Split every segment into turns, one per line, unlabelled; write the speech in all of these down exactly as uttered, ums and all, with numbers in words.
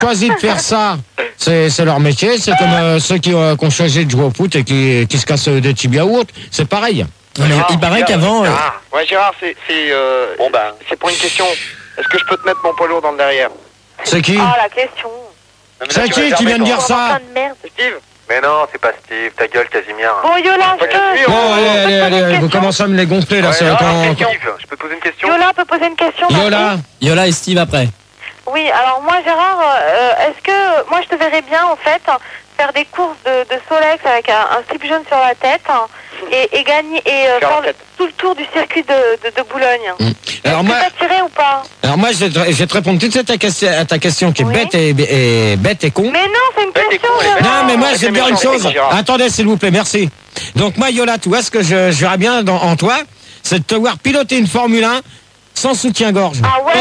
choisi de faire ça, c'est, c'est leur métier. C'est comme euh, ceux qui, euh, qui ont choisi de jouer au foot et qui, qui se cassent des tibias ou autres. C'est pareil.
Non, mais
Gérard,
il paraît
Gérard,
qu'avant... euh,
Gérard. Ouais, Gérard, c'est, c'est, euh,
Bon, ben.
c'est pour une question. Est-ce que je peux te mettre mon poids lourd dans le derrière?
C'est qui?
Ah, la question.
Non, mais là,
C'est
tu vas
qui
faire
qui vient de
méchant.
dire ça?
Plein de merde.
C'est Steve?
Mais non, c'est pas Steve, ta gueule, Casimir.
Bon, Yola, je
Pas
peux...
Casimir.
Bon, allez, allez, allez, allez, vous commencez à me les gonfler là.
Ouais,
c'est
alors,
quand-
Steve, je peux te poser une question?
Yola peut poser une question.
Yola,
Marie
Yola et Steve après.
Oui, alors moi, Gérard, euh, est-ce que... Moi, je te verrais bien, en fait, faire des courses de, de Solex avec un, un slip jaune sur la tête et, et gagner et euh,
Sur la
faire le-
tête.
tout le tour du circuit de, de, de Boulogne.
alors
Est-ce
moi,
que t'as tiré ou pas?
alors moi, je vais te, je vais te répondre tout de suite à ta question, à ta question qui est
Oui.
bête et, et bête et con.
Mais non, c'est une
Bête et
question,
con, elle est bête.
Gérard.
Non, mais moi, je vais
c'est
te dire une
méchant,
chose.
c'est Gérard.
Attendez, s'il vous plaît, merci. Donc, moi, Yola, tu vois ce que je, je verrais bien dans, en toi, c'est de te voir piloter une Formule un sans soutien-gorge.
Ah ouais,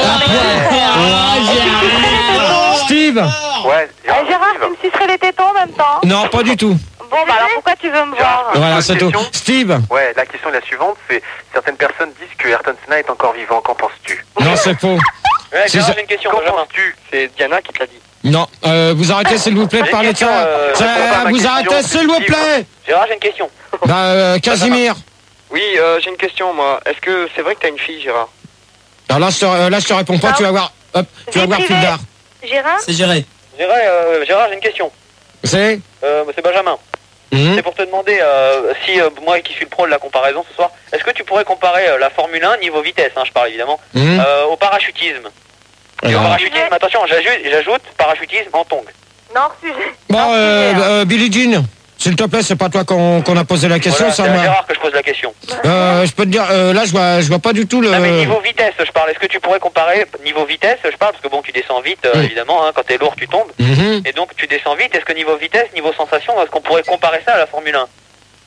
non, mais...
Steve?
Ouais,
Euh, Gérard, tu me sucerais les tétons en même temps?
Non, pas du tout.
Bon, bah alors pourquoi tu veux me voir?
Gérard,
Voilà,
Une
c'est tout.
question
Steve?
Ouais, la question est la suivante, c'est certaines personnes disent que Ayrton Senna est encore vivant, qu'en penses-tu?
Non, c'est faux.
Ouais,
C'est ça.
j'ai une question,
Qu'en
Benjamin.
penses-tu? C'est Diana qui te l'a dit.
Non, euh, vous arrêtez, s'il vous plaît, de
J'ai
parler
une
de ça.
question, euh,
Ça,
réponds pas à ma
vous
question,
arrêtez, s'il vous
Steve.
plaît.
Gérard, j'ai une question.
Bah, euh, Casimir.
Oui, euh, j'ai une question, moi. Est-ce que c'est vrai que t'as une fille, Gérard?
Alors là, je te, euh, là, je te réponds pas, tu vas voir. Hop, tu vas
Vie
voir
privée.
Fildar.
Gérard?
C'est géré.
Gérard, euh, Gérard, j'ai une question.
C'est
Euh, c'est Benjamin.
Mhm.
C'est pour te demander euh, si euh, moi qui suis le pro de la comparaison ce soir, est-ce que tu pourrais comparer euh, la Formule un niveau vitesse, hein, je parle évidemment,
Mhm.
euh, au parachutisme. Et au
Alors,
parachutisme, attention, j'ajoute, j'ajoute parachutisme en tongue.
Non, hors sujet.
Bon,
Hors
euh,
sujet, hein.
euh, Billie Jean, s'il te plaît, c'est pas toi qu'on qu'on a posé la question,
Voilà,
ça
c'est à
m'a.
Gérard que je pose la question.
Euh, je peux te dire, euh, là, je vois, je vois pas du tout le.
Non mais niveau vitesse, je parle. Est-ce que tu pourrais comparer niveau vitesse, je parle parce que bon, tu descends vite, euh,
Oui.
évidemment, hein, quand t'es lourd, tu tombes,
Mhm.
et donc tu descends vite. Est-ce que niveau vitesse, niveau sensation, est-ce qu'on pourrait comparer ça à la Formule un?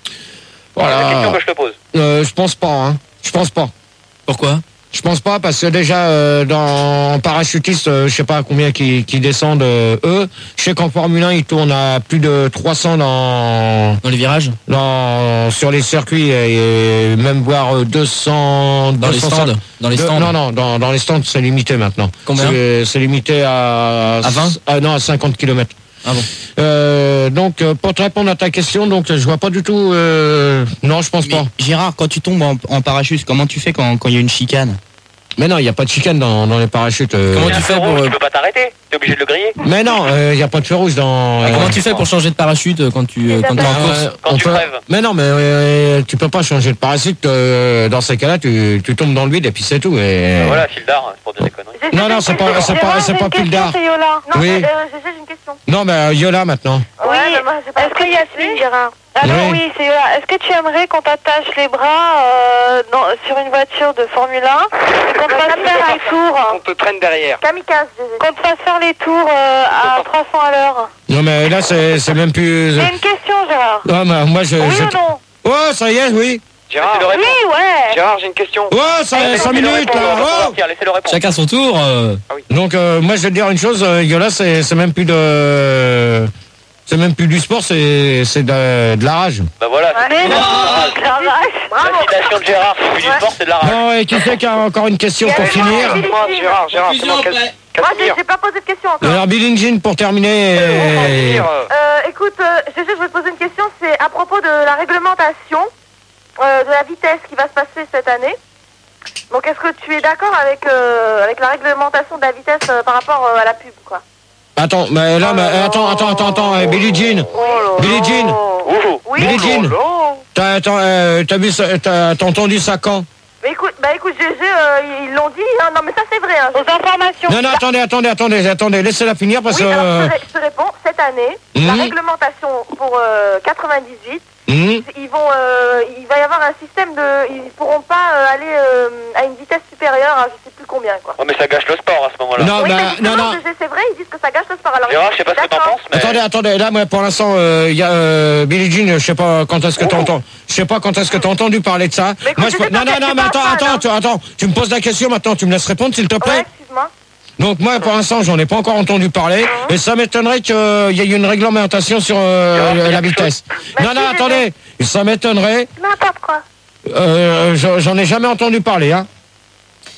C'est la question
Voilà.
que je te pose.
Euh, je pense pas, hein. Je pense pas.
Pourquoi?
Je pense pas parce que déjà euh, dans en parachutiste, euh, je sais pas combien qui, qui descendent euh, eux. Je sais qu'en Formule un, ils tournent à plus de trois cents dans,
Dans les virages?
dans sur les circuits et, et même voire euh, deux cents
Dans les
deux cents
stands? Dans les
deux-
stands?
Non, non, dans, dans les stands, c'est limité maintenant.
Combien?
C'est c'est limité à...
À vingt?
Ah, non, à cinquante kilomètres.
Ah bon.
Euh, donc, euh, pour te répondre à ta question, donc je vois pas du tout... euh, Non, je pense
Mais
pas.
Gérard, quand tu tombes en, en parachute, comment tu fais quand quand il y a une chicane?
Mais non, il n'y a pas de chicane dans, dans les parachutes. euh.
Comment
Il y a
tu
un
fais
feu
pour,
rouge,
euh,
tu peux pas t'arrêter. T'es obligé de le griller.
Mais non, il n'y a pas de feu rouge dans...
Ah, comment
euh,
tu fais pour changer de parachute euh, quand tu euh, quand t'es en
Euh,
course?
Quand
on
tu
peut-
crèves.
Mais non, mais euh, tu peux pas changer de parachute. euh, dans ces cas-là, tu, tu tombes dans le vide et puis c'est tout. Et...
Voilà, Fildar, c'est pour dire des conneries.
J'ai-
Non,
j'ai
non,
une
c'est
question.
pas- c'est pas-
Gérard,
c'est
j'ai
pas
une
plus
question,
d'art.
c'est Yola. Non,
Oui.
euh, j'ai j'ai une question.
Non, mais euh, Yola maintenant.
Oui, est-ce qu'il y a Yasmine, Gérard? Alors
Oui.
oui, c'est Yola. Est-ce que tu aimerais qu'on t'attache les bras euh, dans, sur une voiture de Formule un et qu'on te fasse faire les tours?
On te traîne derrière.
Kamikaze, qu'on te fasse faire les tours euh, à trois cents à l'heure.
Non, mais là, c'est c'est même plus...
J'ai une question, Gérard.
Non, mais moi, je...
Oui
je-
ou non?
Oh, ça y est, oui.
Gérard,
Laissez-le répondre.
Oui, ouais.
Gérard, j'ai une question.
Oh, ça y est,
Laissez-le
cinq minutes,
répondre,
là.
on va
Oh.
sortir, laissez-le répondre.
Chacun son tour. euh,
Donc, euh, moi, je vais te dire une chose, euh, Yola, c'est c'est même plus de... C'est même plus du sport, c'est c'est de, de la rage.
Bah voilà, c'est
Mais
tout.
non,
La
la vache.
citation de Gérard, c'est plus du sport, c'est de la rage.
Bon, et qui fait qu'il y a encore une question pour
Gérard,
finir.
Billie
Moi,
Jean.
Gérard, Gérard, c'est moi, Cas-
Moi, j'ai
Casimir.
j'ai pas posé de question encore.
Alors, Billie Jean, pour terminer... euh,
Casimir, euh,
Euh, écoute, euh, Gégé, je vais te poser une question. C'est à propos de la réglementation euh, de la vitesse qui va se passer cette année. Donc, est-ce que tu es d'accord avec, euh, avec la réglementation de la vitesse euh, par rapport euh, à la pub, quoi?
Attends, mais là, mais, attends, attends, attends, attends, euh, Billie Jean. Billie Jean.
Ouh.
Oui.
Billie Jean. T'as attends, euh, t'as vu ça- t'as t'as entendu ça quand?
Mais écoute, bah écoute, Gégé, euh, ils l'ont dit. Hein. Non, mais ça c'est vrai. Hein. Aux informations.
Non, non, attendez, attendez, attendez, attendez, laissez-la finir parce
Oui,
que...
alors je
euh,
te, ré- je te réponds. Cette année, la
Mhm.
réglementation pour euh, quatre-vingt-dix-huit.
hum,
Ils vont, euh, il va y avoir un système de, ils pourront pas euh, aller euh, à une vitesse supérieure à je sais plus combien, quoi.
Oh, mais ça gâche le sport à ce moment-là.
Non,
Oui,
bah,
mais
non,
justement,
non.
Gégé, c'est vrai, ils disent que ça gâche le sport. Alors,
Gérard, je sais pas ce que t'en
d'accord.
penses, mais...
Attendez, attendez, là, moi, pour l'instant, il y a euh, Billie Jean, je sais pas quand est-ce que
Oh.
t'entends, je sais pas quand est-ce que t'as entendu parler de ça.
Mais écoute,
Moi, je
je
peux-
sais
non,
pas,
non,
c'est
non, mais
pas
attends,
mal,
attends,
hein.
tu, attends, tu me poses la question maintenant, tu me laisses répondre, s'il te plaît.
Ouais, excuse-moi.
Donc moi, pour l'instant, j'en ai pas encore entendu parler, et ça m'étonnerait qu'il y ait une réglementation sur euh,
Gérard,
la
quelque
vitesse.
Bah,
Non,
si,
non,
j'ai
attendez, ça m'étonnerait.
N'importe quoi.
Euh, j'en j'en ai jamais entendu parler, hein.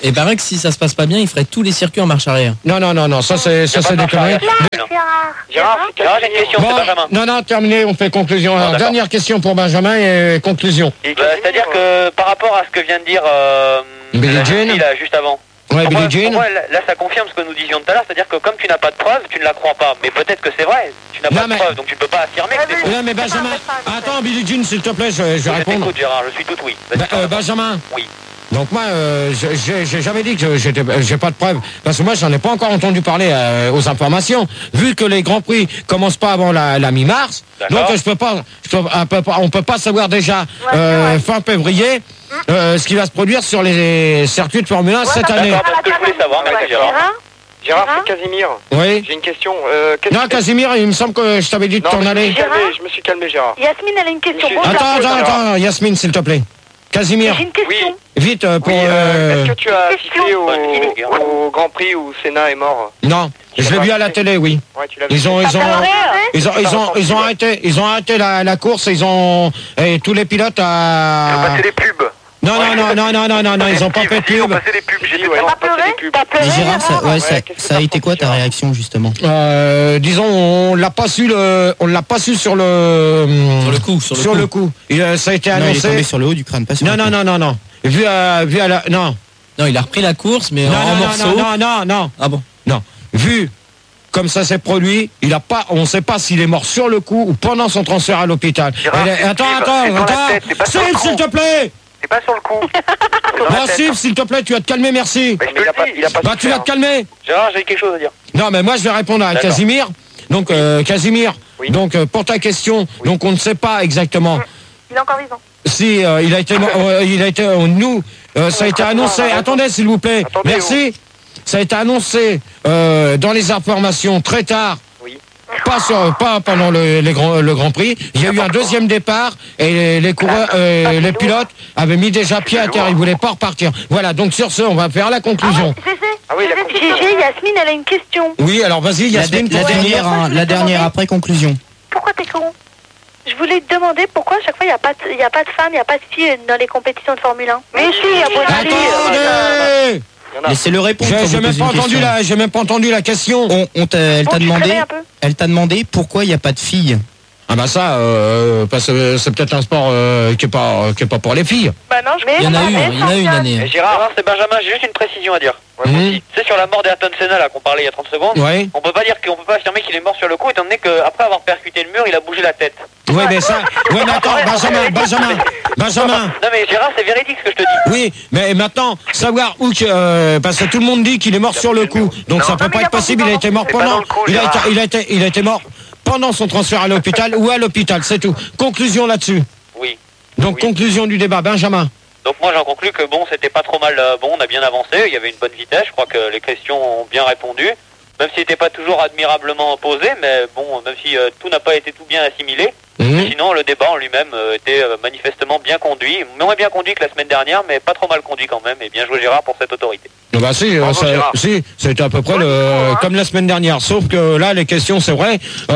Et paraît que si ça se passe pas bien, il ferait tous les circuits en marche arrière.
Non, non, non, non, ça c'est ça c'est des conneries.
Gérard,
Gérard, j'ai une question,
Bon,
c'est Benjamin.
non, non, terminé, on fait conclusion. Alors,
d'accord.
dernière question pour Benjamin et conclusion.
Et
Bah, C'est-à-dire que par rapport à ce que vient de dire euh,
Billie
la
Jean.
fille, là, juste avant.
Ouais,
Pour moi-
Billie Jean.
pour moi, là, là, ça confirme ce que nous disions tout à l'heure, c'est-à-dire que comme tu n'as pas de preuves, tu ne la crois pas. Mais peut-être que c'est vrai, tu n'as
Non,
pas
mais-
de preuves, donc tu peux pas affirmer que c'est faux.
Non, mais Benjamin, attends, Billie Jean, s'il te plaît, je, je vais
Je
répondre.
t'écoute, Gérard, je suis tout oui. Vas-y,
Bah, euh,
parle.
Benjamin.
Oui.
Donc moi, euh, je- j'ai j'ai jamais dit que j'étais, j'ai pas de preuves, parce que moi, j'en ai pas encore entendu parler euh, aux informations. Vu que les grands prix commencent pas avant la, la mi-mars,
D'accord.
donc je peux pas, je peux, on peut pas, on peut pas savoir déjà euh, fin février euh, ce qui va se produire sur les circuits de Formule un cette année.
D'accord, parce que je voulais savoir, merci Gérard.
Gérard,
Gérard,
Gérard
c'est Casimir.
Oui.
J'ai une question. Euh, qu'est-ce
Non,
que-
Casimir, il me semble que je t'avais dit de
Non,
t'en
mais je me
aller.
suis calmé, je me suis calmé, Gérard.
Yasmine, elle a une question.
Monsieur-
Bonjour.
Attends, attends,
Gérard.
attends, Yasmine, s'il te plaît. Casimir,
J'ai une question.
vite euh, pour.
Oui, euh,
euh,
est-ce que tu as
question.
assisté au,
Ouais,
au Grand Prix où Senna est mort?
Non, je l'ai vu à la télé, oui.
Ouais, tu l'as vu.
Ils ont, ils ont,
Alors,
ils ont, ils ont, ils ont arrêté, ils ont arrêté la, la course. Ils ont, et tous les pilotes
Ils ont
à.
passé des pubs.
Non, non, non, non, non, non, non, non, ils ont pas fait de
Si, Ils ont
pub.
passé des pubs, j'ai dit,
T'as
ouais, ils ont
pas
passé
pleuré
des pubs.
T'as pleuré,
Mais Gérard, ça,
Gérard
ouais, ça,
qu'est-ce que
ça a
t'as
été quoi
pensé,
ta
Gérard
réaction justement?
Euh, disons, on l'a pas su le, on l'a pas su sur le.
Sur le coup, sur le coup.
le coup. Il, euh, ça a été
Non, il est tombé
annoncé.
sur le haut du crâne, pas sur
Non,
le
non,
cou.
non, non, non. Vu à, vu à la, non.
Non, il a repris la course, mais
Non,
en
non, non,
morceaux.
non, non, non, non.
Ah bon?
Non. Vu comme ça s'est produit, il a pas, on ne sait pas s'il est mort sur le coup ou pendant son transfert à l'hôpital.
Gérard,
Elle est-
c'est
Attends,
Steve,
attends,
c'est dans la
attends.
tête, c'est pas sur le
Steve,
coup.
s'il te plaît.
C'est pas sur le coup. C'est dans la
Non,
tête.
Steve, s'il te plaît, tu vas te calmer, merci.
Mais je te le dis, il a pas
Bah,
su
tu vas
faire.
te calmer.
Gérard, j'ai quelque chose à dire.
Non, mais moi, je vais répondre à
D'accord.
Casimir. Donc, euh, Casimir,
Oui.
donc, euh, pour ta question, donc, on ne sait pas exactement
Il est encore vivant.
si euh, il a été, mort- euh, il a été, euh, nous, euh, ça a été annoncé. Attendez, s'il vous plaît.
Attendez,
Merci. Ça a été annoncé euh, dans les informations très tard.
Oui.
Pas sur, pas pendant le, les grands- le Grand Prix. Il y a eu un deuxième départ et les, les coureurs, euh, les pilotes avaient mis déjà pied à terre. Ils voulaient pas repartir. Voilà. Donc sur ce, on va faire la conclusion.
Gégé,
Ah oui, la
Gégé,
conclusion.
Gégé, Yasmine, elle a une question.
Oui. Alors vas-y,
La,
Yasmine.
la
pour finir.
dernière, hein, la dernière après conclusion.
Pourquoi t'es con? Je voulais te demander pourquoi à chaque fois il n'y a, pas de- il y a pas de femmes, il n'y a pas de filles dans les compétitions de Formule un. Mais si, il y a pas de filles.
Attendez.
Il y en a.
Laissez-le répondre.
J'ai
quand
j'ai
vous
même
posez
pas
une
entendu
question.
la, j'ai même pas entendu la question.
On, on t'a- elle
Bon,
t'a
tu te
demandé,
réveilles un peu.
elle t'a demandé pourquoi il n'y a pas de filles.
Ah bah ça, euh, parce que c'est peut-être un sport euh, qui est pas, qui est pas pour les filles.
Bah non, je
Il y en a
mais
eu,
ça,
il y en a eu une
ça,
année.
Et
hein.
Gérard,
Gérard, c'est Benjamin, j'ai juste une précision à dire.
ouais, moi
Mmh.
aussi.
C'est sur la mort d'Ayrton Senna là qu'on parlait il y a trente secondes.
Ouais.
On peut pas dire qu'on peut pas affirmer qu'il est mort sur le coup étant donné qu'après avoir percuté le mur, il a bougé la tête.
Ouais, mais ça. Ouais, mais attends, Benjamin, Benjamin, Benjamin.
Non mais Gérard, c'est véridique ce que je te dis.
Oui, mais maintenant, savoir où que, euh, parce que tout le monde dit qu'il est mort sur le coup, donc ça peut
mais
pas
il a
être
pas
possible.
pu
Il a été mort
C'est pas dans
pendant,
le coup,
il a été,
Gérard.
il a été, il a été mort pendant son transfert à l'hôpital ou à l'hôpital, c'est tout. Conclusion là-dessus.
Oui.
Donc
Oui.
conclusion du débat, Benjamin.
Donc moi j'en conclus que bon, c'était pas trop mal. euh, Bon, on a bien avancé, il y avait une bonne vitesse. Je crois que les questions ont bien répondu. Même s'il n'était pas toujours admirablement posé, mais bon, même si euh, tout n'a pas été tout bien assimilé.
Mmh.
Sinon, le débat en lui-même euh, était euh, manifestement bien conduit, moins bien conduit que la semaine dernière, mais pas trop mal conduit quand même. Et bien joué Gérard pour cette autorité.
Bah si, euh,
Bravo,
ça-
Gérard.
si, c'était à peu près
Ouais,
le,
hein.
comme la semaine dernière, sauf que là les questions, c'est vrai.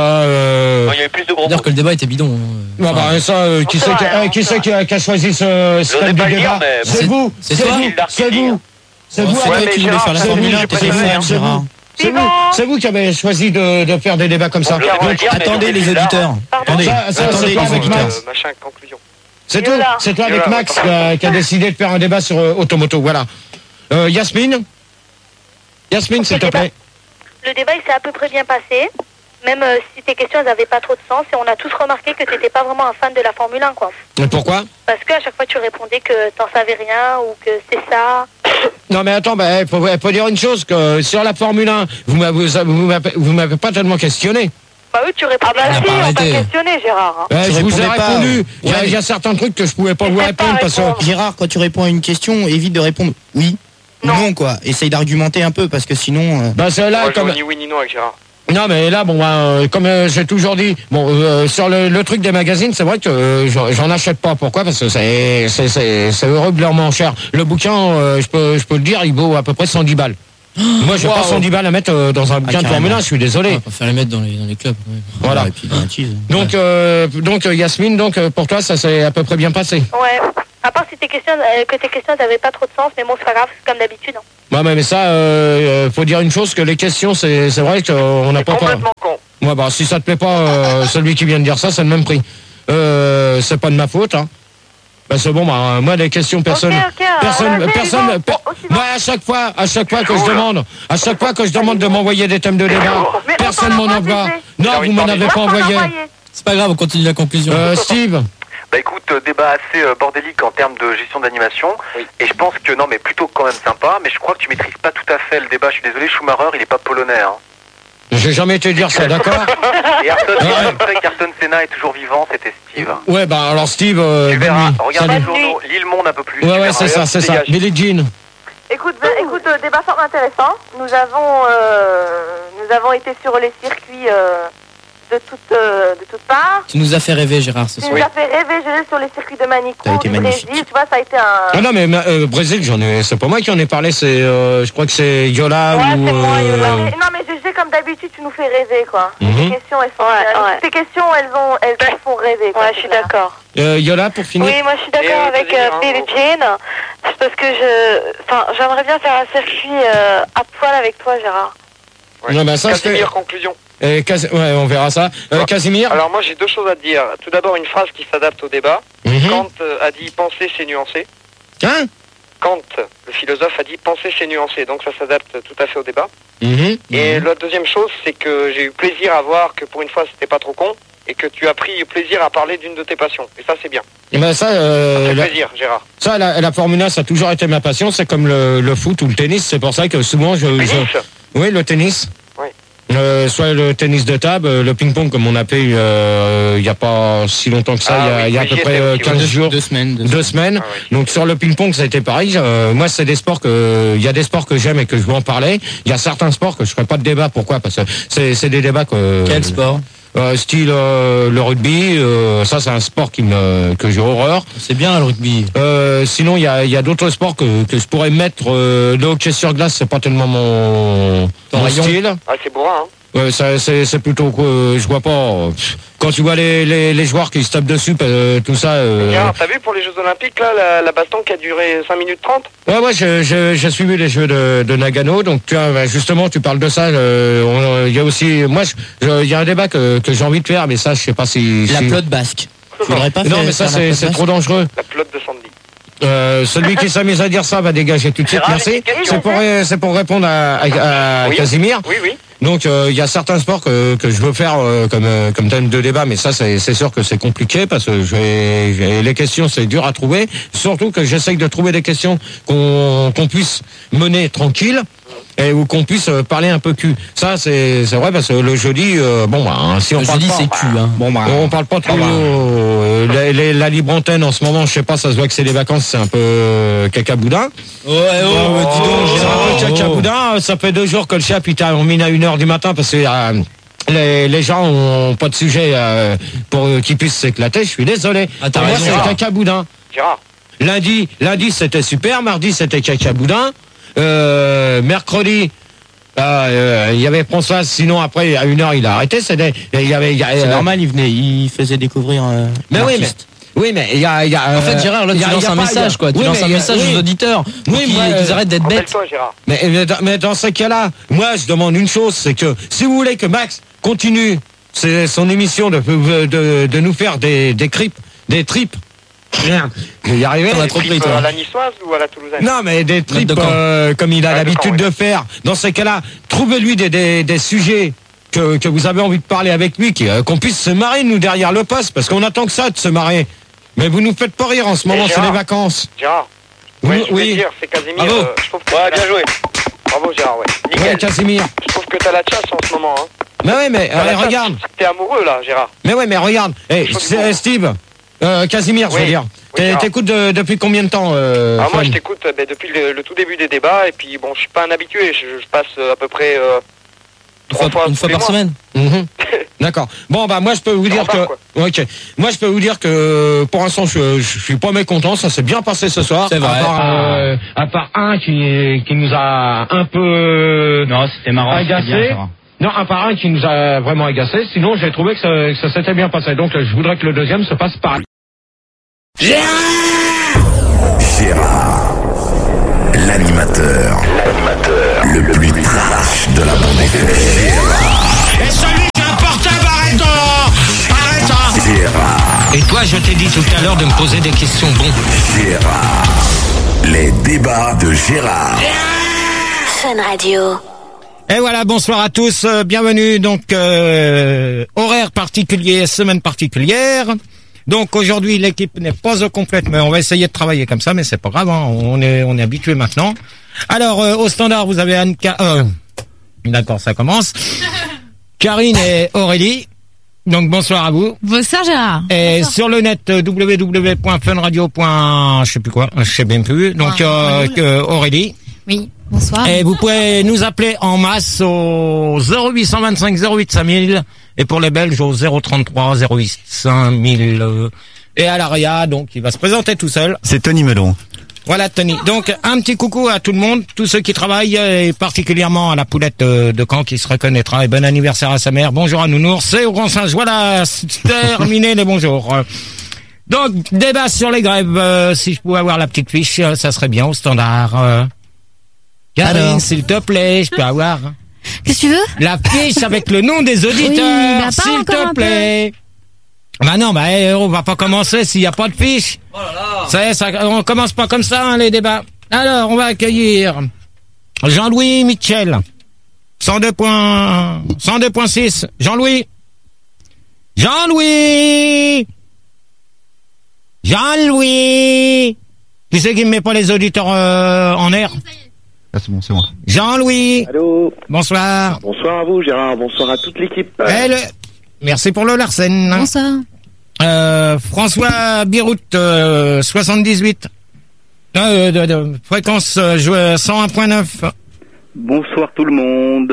Euh,
Bon, il y avait plus de gros
C'est-à-dire
mots.
que le débat était bidon. hein.
bah,
Enfin,
bah, ça, euh, qui
c'est
c'est qui,
vrai,
euh,
hein,
qui,
c'est
c'est qui, a- qui a choisi ce, ce
J'osais
thème
pas
du
le dire,
débat
mais
C'est
c'est-
vous,
c'est
c'est
toi.
vous,
Gilles
c'est
Dartigny.
vous, c'est
bon,
vous,
c'est
avec-
toi qui voulais
Gérard,
faire la
c'est
Formule
vous,
un,
j'ai
t'es
préféré,
fan,
c'est
Gérard.
vous. C'est vous, c'est vous qui avez choisi de, de faire des débats comme ça.
On peut pas le dire, mais
Attendez
donc,
les
c'est là.
auditeurs.
Pardon
Attendez,
Ça, ça, c'est
attendez
toi
les
avec
auditeurs.
Max.
Euh, machin, conclusion.
C'est tout,
Yola.
c'est toi avec
Yola,
Max
ouais,
qui a, qui a décidé de faire un débat sur euh, Automoto, voilà. Euh, Yasmine Yasmine, s'il te plaît.
Le débat il s'est à peu près bien passé. Même euh, si tes questions elles n'avaient pas trop de sens et on a tous remarqué que tu n'étais pas vraiment un fan de la Formule un quoi.
Et pourquoi
Parce qu'à chaque fois tu répondais que t'en savais rien ou que c'est ça.
Non mais attends, bah, il faut, faut dire une chose, que sur la Formule un, vous m'avez vous m'avez- vous m'avez pas tellement questionné.
Bah oui tu répondais.
Ah bah si, on t'a
questionné Gérard.
Ouais,
Tu
je vous ai
répondais pas.
répondu. Il y, a-
Ouais.
il y a certains trucs que je pouvais pas vous
C'était pas
répondre parce que...
répondre.
Gérard, quand tu réponds à une question, évite de répondre oui ou
Non.
non, quoi. Essaye d'argumenter un peu parce que sinon. euh,
Bah c'est là,
Moi, je
comme...
joue ni oui ni non avec Gérard.
Non mais là, bon, bah, euh, comme euh, j'ai toujours dit, bon, euh, sur le, le truc des magazines, c'est vrai que euh, j'en j'en achète pas. Pourquoi? Parce que c'est c'est c'est c'est horriblement cher. Le bouquin, euh, je peux je peux le dire, il vaut à peu près cent dix balles. Moi, j'ai
Wow.
pas cent dix balles à mettre euh, dans un bouquin de
carrément.
Formule un, je suis
on
désolé.
va pas faire les mettre dans les, dans les clubs. ouais.
Voilà.
Et puis dans la cheese.
Donc, euh, donc euh, Yasmine, donc euh, pour toi, ça s'est à peu près bien passé.
Ouais. À part si
si tes questions, euh, que tes questions n'avaient pas trop de sens, mais bon, c'est pas grave, c'est comme d'habitude. Hein.
Ouais, mais, mais ça, euh, faut dire une chose, que les questions, c'est, c'est vrai qu'on n'a
C'est
pas...
complètement con.
Ouais, bah, si ça te plaît pas, euh, celui qui vient de dire ça, c'est le même prix. Euh, c'est pas de ma faute, hein. Bah, c'est bon, bah, moi, les questions, personne,
Ok, ok, alors,
personne,
on a fait,
personne,
Yvan.
per-
Bon, aussi, Yvan.
moi, à chaque fois, à chaque fois que je demande, à chaque fois que je demande de m'envoyer des thèmes de débat,
Mais on
personne
t'en
m'en
envoie,
envoie.
P C.
Non, vous m'en avez
Moi,
pas
je t'en ai
envoyé.
C'est pas grave, on continue la conclusion.
Euh, Steve,
Bah écoute, euh, débat assez euh, bordélique en termes de gestion d'animation.
Oui.
Et je pense que, non mais plutôt quand même sympa, mais je crois que tu maîtrises pas tout à fait le débat. Je suis désolé, Schumacher, il est pas polonais. Hein.
j'ai jamais été dire ça, d'accord?
Et Ayrton,
Ouais.
c'est vrai qu'Ayrton Senna est toujours vivant, c'était Steve.
Ouais, bah, alors Steve, euh,
Tu
bonne
verras,
nuit.
regarde
Salut.
les journaux, Lille Monde un peu plus.
Ouais,
tu
ouais,
verras.
c'est ça, c'est ça.
Dégage.
Billie Jean.
Écoute, ben, écoute, euh, débat fort intéressant. Nous avons, euh, nous avons été sur les circuits euh, de toutes, euh, de toutes parts.
Tu nous as fait rêver, Gérard, ce
Tu
soir.
nous as fait rêver, je l'ai sur les circuits de Manico,
Ça a été
du
magnifique.
Brésil. Tu vois, ça a été un.
Ah non, mais euh, Brésil, j'en ai, c'est pas moi qui en ai parlé, c'est, euh, je crois que c'est Yola
Ouais,
ou.
c'est moi,
euh,
Yola.
Mais- non, mais G G, comme d'habitude, tu nous fais rêver, quoi.
Mhm.
Tes questions, elles sont.
Ouais,
euh,
ouais.
Tes questions, elles ont, elles nous font rêver. Quoi,
Ouais, je
c'est
suis
clair.
d'accord.
euh, Yola pour finir.
Oui, moi je suis
Et,
d'accord
euh,
avec
Casimir,
euh,
hein,
Billie
bon.
Jean. C'est parce que je. Enfin, j'aimerais bien faire un circuit euh, à poil avec toi, Gérard.
Ouais.
Non, bah, ça, c'est-
Casimir, conclusion.
Euh, Cas- ouais, on verra ça. Euh,
Ouais.
Casimir.
Alors moi j'ai deux choses à te dire. Tout d'abord une phrase qui s'adapte au débat.
Mhm.
Kant euh, a dit penser c'est nuancé.
Hein
Kant, le philosophe, a dit penser c'est nuancé. Donc ça s'adapte tout à fait au débat.
Mhm.
Et la deuxième chose, c'est que j'ai eu plaisir à voir que pour une fois c'était pas trop con et que tu as pris plaisir à parler d'une de tes passions. Et ça c'est bien.
Eh ben, ça,
Ça
euh,
fait
la,
plaisir, Gérard.
ça la, la Formule un, ça a toujours été ma passion. C'est comme le, le foot ou le tennis. C'est pour ça que souvent je.
Tennis.
je- oui, le tennis.
Oui.
Euh, soit le tennis de table, euh, le ping-pong comme on appelait euh, il n'y a pas si longtemps que ça, il y a,
Ah oui,
il y a à
oui,
peu
j'y
près
étais
euh,
aussi,
quinze
oui.
jours.
Deux semaines.
Deux semaines.
Ah oui.
Donc sur le ping-pong, ça a été pareil. Euh, moi, c'est des sports que, il y a des sports que j'aime et que je veux en parler. Il y a certains sports que je ferai pas de débat. Pourquoi? Parce que c'est, c'est des débats que.
Quel sport?
euh, Style euh, le rugby. Euh, ça, c'est un sport qui me, que j'ai horreur.
C'est bien le rugby.
Euh, sinon, il y a, il y a d'autres sports que, que je pourrais mettre. Euh, le hockey sur glace, c'est pas tellement mon,
Ton
mon
rayon.
style.
Ah c'est bourrin, hein.
Ouais, ça, c'est, c'est plutôt que je vois pas. Pff, Quand tu vois les, les, les joueurs qui se tapent dessus, euh, tout ça. Euh,
Gérard, t'as vu pour les Jeux Olympiques là, la, la baston qui a duré cinq minutes trente?
Ouais, ouais, je- je- j'ai suivi les jeux de, de Nagano, donc tu vois, bah, justement, tu parles de ça. euh, on- Il y a aussi, moi, je- je- il y a un débat que, que j'ai envie de faire, mais ça, je sais pas si.
La
si-
pelote basque. Tu voudrais pas
Non,
faire-
mais ça,
faire la
c'est,
pelote
c'est
basque
trop dangereux.
La pelote de Sandy.
Euh, celui qui s'amuse à dire ça va dégager tout de suite.
Gérard,
Merci.
j'ai une question.
C'est pour, c'est pour répondre à, à, à
Oui.
Casimir.
Oui, oui.
Donc euh, il y a certains sports que, que je veux faire euh, comme euh, comme thème de débat, mais ça c'est c'est sûr que c'est compliqué parce que j'ai j'ai- les questions c'est dur à trouver. Surtout que j'essaye de trouver des questions qu'on qu'on puisse mener tranquille et où qu'on puisse euh, parler un peu cul. Ça c'est c'est vrai parce que le jeudi euh, bon bah hein, si on
Le
parle
jeudi,
pas,
c'est cul, hein.
bon bah on parle pas trop. euh, les- les- la libre antenne en ce moment, je sais pas, ça se voit que c'est les vacances, c'est un peu euh, caca boudin.
Ouais, oh, dis donc,
C'est
Gérard.
un peu caca boudin. Ça fait deux jours que le chap il termine à une heure du matin parce que euh, les, les gens ont pas de sujet euh, pour euh, qu'ils puissent s'éclater. Je suis désolé.
Ah, t'as
Pour moi,
raison,
c'est
Gérard.
caca boudin.
Gérard.
Lundi, lundi c'était super. Mardi c'était caca boudin. Euh, mercredi. euh, euh, Il y avait François, sinon après à une heure il a arrêté. C'est des- il y avait, il y a-
C'est
euh,
normal, il venait, il faisait découvrir. euh,
Mais oui, mais
l'artiste.
oui, mais il y a, il y a.
En fait,
euh,
Gérard, là,
il
tu
y a-
lances
il y a
un
pas-
message, quoi. Tu
oui,
lances
mais
un
il y a-
message
oui.
aux auditeurs pour
Oui,
qu'ils
moi,
qu'ils
euh,
arrêtent d'être bêtes.
Rappelle-toi, Gérard.
Mais, mais dans- mais dans ces cas-là, moi je demande une chose, c'est que si vous voulez que Max continue c'est son émission de, de, de nous faire des, des cripes, des tripes, merde, je vais y arriver.
T'en as trop pris,
Tripes,
toi.
euh, à la niçoise ou à la toulousaine?
Non, mais des tripes
de camp.
euh, comme il a
Ah, de
l'habitude
camp, oui.
de faire. Dans ces cas-là, trouvez-lui des, des, des sujets que, que vous avez envie de parler avec lui, qui, euh, qu'on puisse se marrer, nous, derrière le poste, parce qu'on attend que ça, de se marrer. Mais vous nous faites pas rire en ce moment,
Et
c'est
Gérard.
les vacances.
Gérard.
Oui,
Ouais, je voulais
oui.
dire, c'est Casimir.
Bravo.
euh, je trouve que
Ouais,
t'as
bien
la-
joué.
Bravo, Gérard, ouais.
Ouais,
Nickel.
Casimir.
Je trouve que t'as la chasse en ce moment, hein.
Mais ouais, mais
T'as la
euh,
chasse.
regarde.
T'es amoureux, là, Gérard.
Mais ouais, mais regarde. Hey,
Faut du
c'est-
bon.
Steve, euh, Casimir, je
Oui.
veux dire.
Oui,
T'es-
Gérard.
T'écoutes de- depuis combien de temps euh,
Alors moi,
Fun
je t'écoute euh, ben, depuis le, le tout début des débats, et puis bon, je suis pas un habitué. Je, je passe euh, à peu près euh,
Une
trois
fois,
fois,
une
tous
fois
les
par
mois.
semaine.
Mhm. D'accord. Bon, bah moi je peux vous dire
remarque,
que, ok. Moi je peux vous dire que pour l'instant je, je suis pas mécontent. Ça s'est bien passé ce soir.
C'est vrai.
À part, euh, à part un qui qui nous a un peu
Non, c'était marrant. c'était
agacé.
bien, Gérard.
Non, un par un qui nous a vraiment agacé. Sinon, j'ai trouvé que ça, que ça s'était bien passé. Donc, je voudrais que le deuxième se passe pareil.
Gérard Gérard, l'animateur, l'animateur le plus trash de la bande F M. Gérard.
Et celui qui a un portable, arrête oh Arrête oh
Gérard.
Et toi, je t'ai dit tout à l'heure de me poser des questions bon.
Gérard. Les débats de Gérard.
Fun Radio.
Et voilà, bonsoir à tous, euh, bienvenue, donc, euh, horaire particulier, semaine particulière. Donc aujourd'hui, l'équipe n'est pas au complète, mais on va essayer de travailler comme ça, mais c'est pas grave, hein, on est on est habitué maintenant. Alors, euh, au standard, vous avez Anne... Euh, d'accord, ça commence. Karine et Aurélie. Donc bonsoir à vous.
Bonsoir Gérard.
Et
bonsoir.
sur le net euh, w w w point fun radio. Je sais plus quoi, je sais même plus. Donc euh, euh, Aurélie.
Oui, bonsoir.
Et vous pouvez nous appeler en masse au zéro huit cent vingt-cinq zéro huit cinq mille et pour les Belges au zéro trente-trois zéro huit cinq mille. Euh, et à l'Aria, donc il va se présenter tout seul.
C'est Tony Melon.
Voilà Tony. Donc un petit coucou à tout le monde, tous ceux qui travaillent et particulièrement à la poulette de Caen qui se reconnaîtra. Et bon anniversaire à sa mère. Bonjour à Nounours et au grand singe. Voilà, terminé les bonjours. Donc débat sur les grèves. Euh, si je pouvais avoir la petite fiche, ça serait bien au standard. Euh, Karine, s'il te plaît, je peux avoir.
Qu'est-ce que tu veux?
La fiche avec le nom des auditeurs,
oui,
s'il te plaît. Bah non, bah eh, on va pas commencer s'il y a pas de fiche. Oh là là. Ça, ça, on commence pas comme ça hein, les débats. Alors, on va accueillir Jean-Louis Mitchell. cent deux point six. Jean-Louis. Jean-Louis. Jean-Louis. Tu sais qui me met pas les auditeurs euh, en air?
Ah, c'est bon, c'est moi.
Jean-Louis.
Allô.
Bonsoir.
Bonsoir à vous, Gérard. Bonsoir à toute l'équipe.
Eh, le... Merci pour le Larsen.
Bonsoir.
Euh, François Birout, euh, soixante-dix-huit. Euh, de, de, fréquence euh, cent un point neuf.
Bonsoir tout le monde.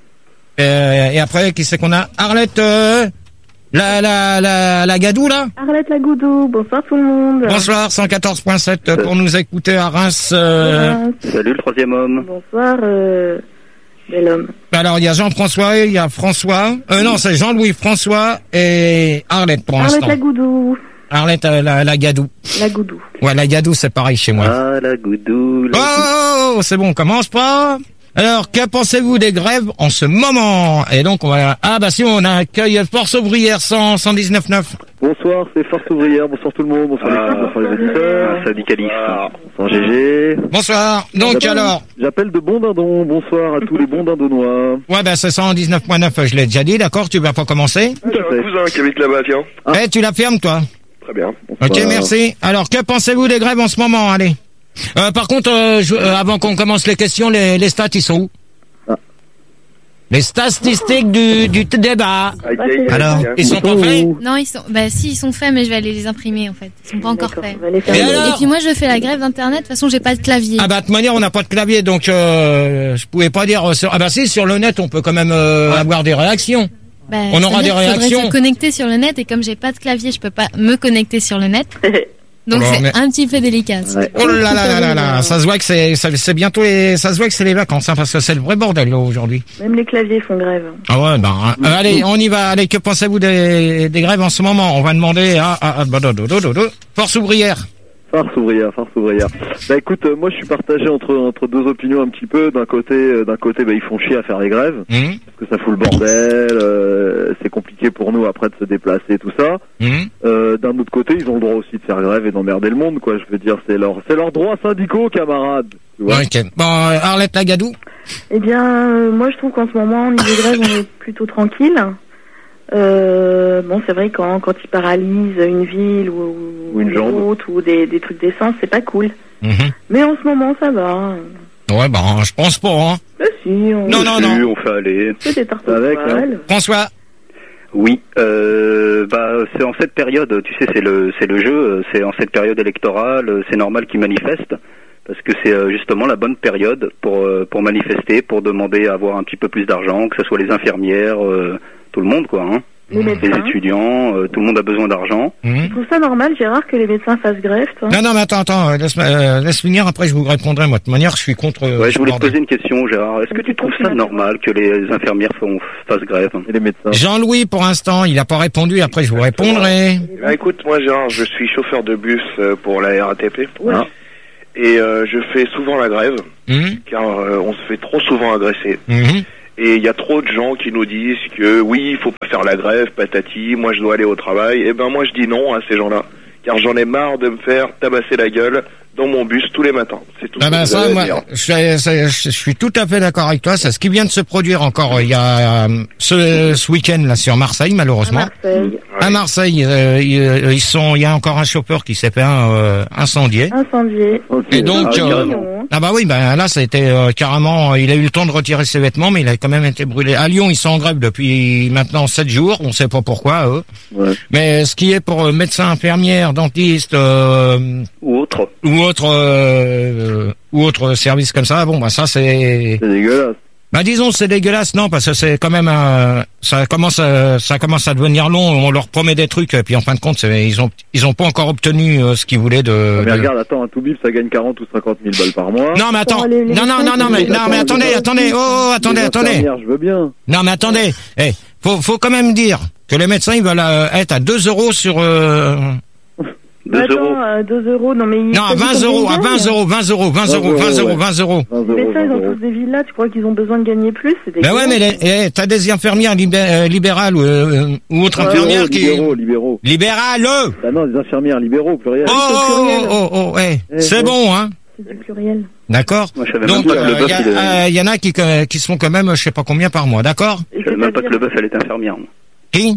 Euh, et après, qui c'est qu'on a? Arlette, euh, la, la, la, la Gadou, là?
Arlette la Goudou, bonsoir tout le monde.
Bonsoir, cent quatorze point sept euh, pour nous écouter à Reims. Euh...
Salut le troisième homme.
Bonsoir, euh, bel homme.
Alors, il y a Jean-François, il y a François. Euh, non, c'est Jean-Louis François et Arlette pour l'instant.
Arlette la Goudou.
Arlette euh, la, la Gadou.
La Goudou.
Ouais, la Gadou, c'est pareil chez moi.
Ah, la Goudou. La
oh, oh, oh, c'est bon, on commence pas. Alors, que pensez-vous des grèves en ce moment? Et donc, on va... Ah, bah si, on accueille Force Ouvrière cent dix-neuf neuf.
Bonsoir, c'est Force Ouvrière. Bonsoir tout le monde. Bonsoir ah, l'équipe, bonsoir les auditeurs. Syndicalistes. Bonsoir G G.
Bonsoir. Donc,
j'appelle,
alors...
J'appelle de bons dindons. Bonsoir à tous les bons dindonnois.
Ouais, bah c'est cent dix-neuf point neuf, je l'ai déjà dit, d'accord? Tu vas pas commencer?
Tout à fait.
J'ai un cousin qui habite là-bas, tiens.
Ah. Eh, tu l'affirmes, toi?
Très bien.
Bonsoir. Ok, merci. Alors, que pensez-vous des grèves en ce moment? Allez. Euh, par contre, euh, je, euh, avant qu'on commence les questions, les, les stats, ils sont où? ah. Les statistiques du, du débat.
Okay,
alors,
okay.
Ils sont pas faits?
Non, ils sont, bah si, ils sont faits, mais je vais aller les imprimer, en fait. Ils sont pas encore faits.
Et, alors
Et puis moi, je fais la grève d'internet, de toute façon, j'ai pas de clavier.
Ah bah, de toute manière, on n'a pas de clavier, donc, euh, je pouvais pas dire sur, ah bah si, sur le net, on peut quand même, euh, ouais. avoir des réactions.
Bah,
on aura des réactions.
Il faudrait se connecter sur le net, et comme j'ai pas de clavier, je peux pas me connecter sur le net. Donc
bon,
c'est
mais...
un petit peu délicat.
Ouais. Oh là là là là là, ça se voit que c'est c'est bientôt les ça se voit que c'est les vacances hein, parce que c'est le vrai bordel là aujourd'hui.
Même les claviers font grève.
Ah ouais ben euh, allez, on y va. Allez, que pensez-vous des des grèves en ce moment? On va demander à, à, à, à do, do, do, do, Force Ouvrière.
Force ouvrière, force ouvrière. Bah écoute, euh, moi je suis partagé entre entre deux opinions un petit peu. D'un côté, euh, d'un côté, bah ils font chier à faire les grèves mmh. parce que ça fout le bordel. Euh, c'est compliqué pour nous après de se déplacer, tout ça. Mmh. Euh, d'un autre côté, ils ont le droit aussi de faire grève et d'emmerder le monde, quoi. Je veux dire, c'est leur c'est leurs droits syndicaux, camarades. Tu vois.
Ok. Bon, euh, Arlette Lagadou.
Eh bien, euh, moi je trouve qu'en ce moment, au niveau grève, on est plutôt tranquille. Euh, bon, c'est vrai quand quand ils paralysent une ville ou,
ou une, une
route ou des des trucs d'essence, c'est pas cool.
Mmh.
Mais en ce moment, ça va.
Ouais, bah, je pense pas. Hein.
Bah si. On...
Non, non, non.
On fait aller.
C'est des tartes
avec. Hein.
François.
Oui, euh, bah c'est en cette période, tu sais, c'est le c'est le jeu, c'est en cette période électorale, c'est normal qu'ils manifestent. Parce que c'est justement la bonne période pour pour manifester, pour demander à avoir un petit peu plus d'argent, que ce soit les infirmières, euh, tout le monde, quoi. Hein.
Les,
les étudiants, euh, tout le monde a besoin d'argent.
Mmh. Je trouve ça normal, Gérard, que les médecins fassent grève, toi.
Non, non, mais attends, attends, laisse, euh, laisse finir, après je vous répondrai, moi. De toute manière, je suis contre... Euh,
ouais, je voulais te poser une question, Gérard. Est-ce que tu trouves ça normal que les infirmières font, fassent grève?
Et les médecins?
Jean-Louis, pour l'instant, il n'a pas répondu, après je vous répondrai.
Bah, écoute, moi, Gérard, je suis chauffeur de bus pour la R A T P.
Ouais.
et euh, je fais souvent la grève,
Mmh.
car euh, on se fait trop souvent agresser.
Mmh.
Et il y a trop de gens qui nous disent que oui, il faut pas faire la grève, patati, moi je dois aller au travail. Et ben moi je dis non à ces gens-là, car j'en ai marre de me faire tabasser la gueule dans mon bus tous les matins. C'est tout
Ah
ce
ben
que
ça,
j'ai à
moi,
dire.
je, je- je- je suis tout à fait d'accord avec toi. C'est ce qui vient de se produire encore euh, il y a euh, ce, ce week-end là sur Marseille, malheureusement.
Marseille.
À Marseille, euh, ils, euh, ils sont, il y a encore un chauffeur qui s'est fait euh, incendier.
Incendié.
Et donc,
Ah,
euh,
carrément.
ah bah oui, ben là, ça a été euh, carrément. Il a eu le temps de retirer ses vêtements, mais il a quand même été brûlé. À Lyon, ils sont en grève depuis maintenant sept jours. On sait pas pourquoi, eux.
Ouais.
Mais ce qui est pour euh, médecins, infirmières, dentistes euh,
ou autres,
ou autres, euh, ou autres services comme ça, bon, bah ça c'est.
C'est dégueulasse.
Bah disons c'est dégueulasse, non, parce que c'est quand même un, ça commence à, ça commence à devenir long. On leur promet des trucs, et puis en fin de compte, c'est- ils ont, ils ont pas encore obtenu euh, ce qu'ils voulaient de.
Mais
de-
regarde, attends, un tout bip, ça gagne quarante ou cinquante mille balles par mois.
Non mais attends, non non non non mais non mais attendez attendez oh oh, attendez
Les
attendez.
infirmières, je veux bien.
Non mais attendez, eh faut faut quand même dire que les médecins ils veulent euh, être à deux euros sur. Euh...
Bah, attends, à deux euros, non mais...
Non à vingt euros, à vingt euros, vingt euros, vingt euros, vingt euros, vingt euros.
Mais ça, ils ont tous des villas, tu crois qu'ils ont besoin de gagner plus? C'est
Ben ouais mais
dégueulasse.
les- eh, t'as des infirmières libé- euh, libérales ou, euh, ou autres
Ah,
infirmières
libéraux,
qui.
libéraux, libéraux.
Libérales.
Bah non, des infirmières libéraux, pluriel.
Oh oh oh oh, eh,
Eh,
c'est
eh.
bon hein.
C'est du pluriel.
D'accord.
Moi, je savais
Donc
même pas que le
il
bœuf,
y, a-
il est-
euh, y en a qui euh, qui se font quand même je sais pas combien par mois, d'accord.
Je savais même pas que le bœuf, elle est infirmière. moi.
Qui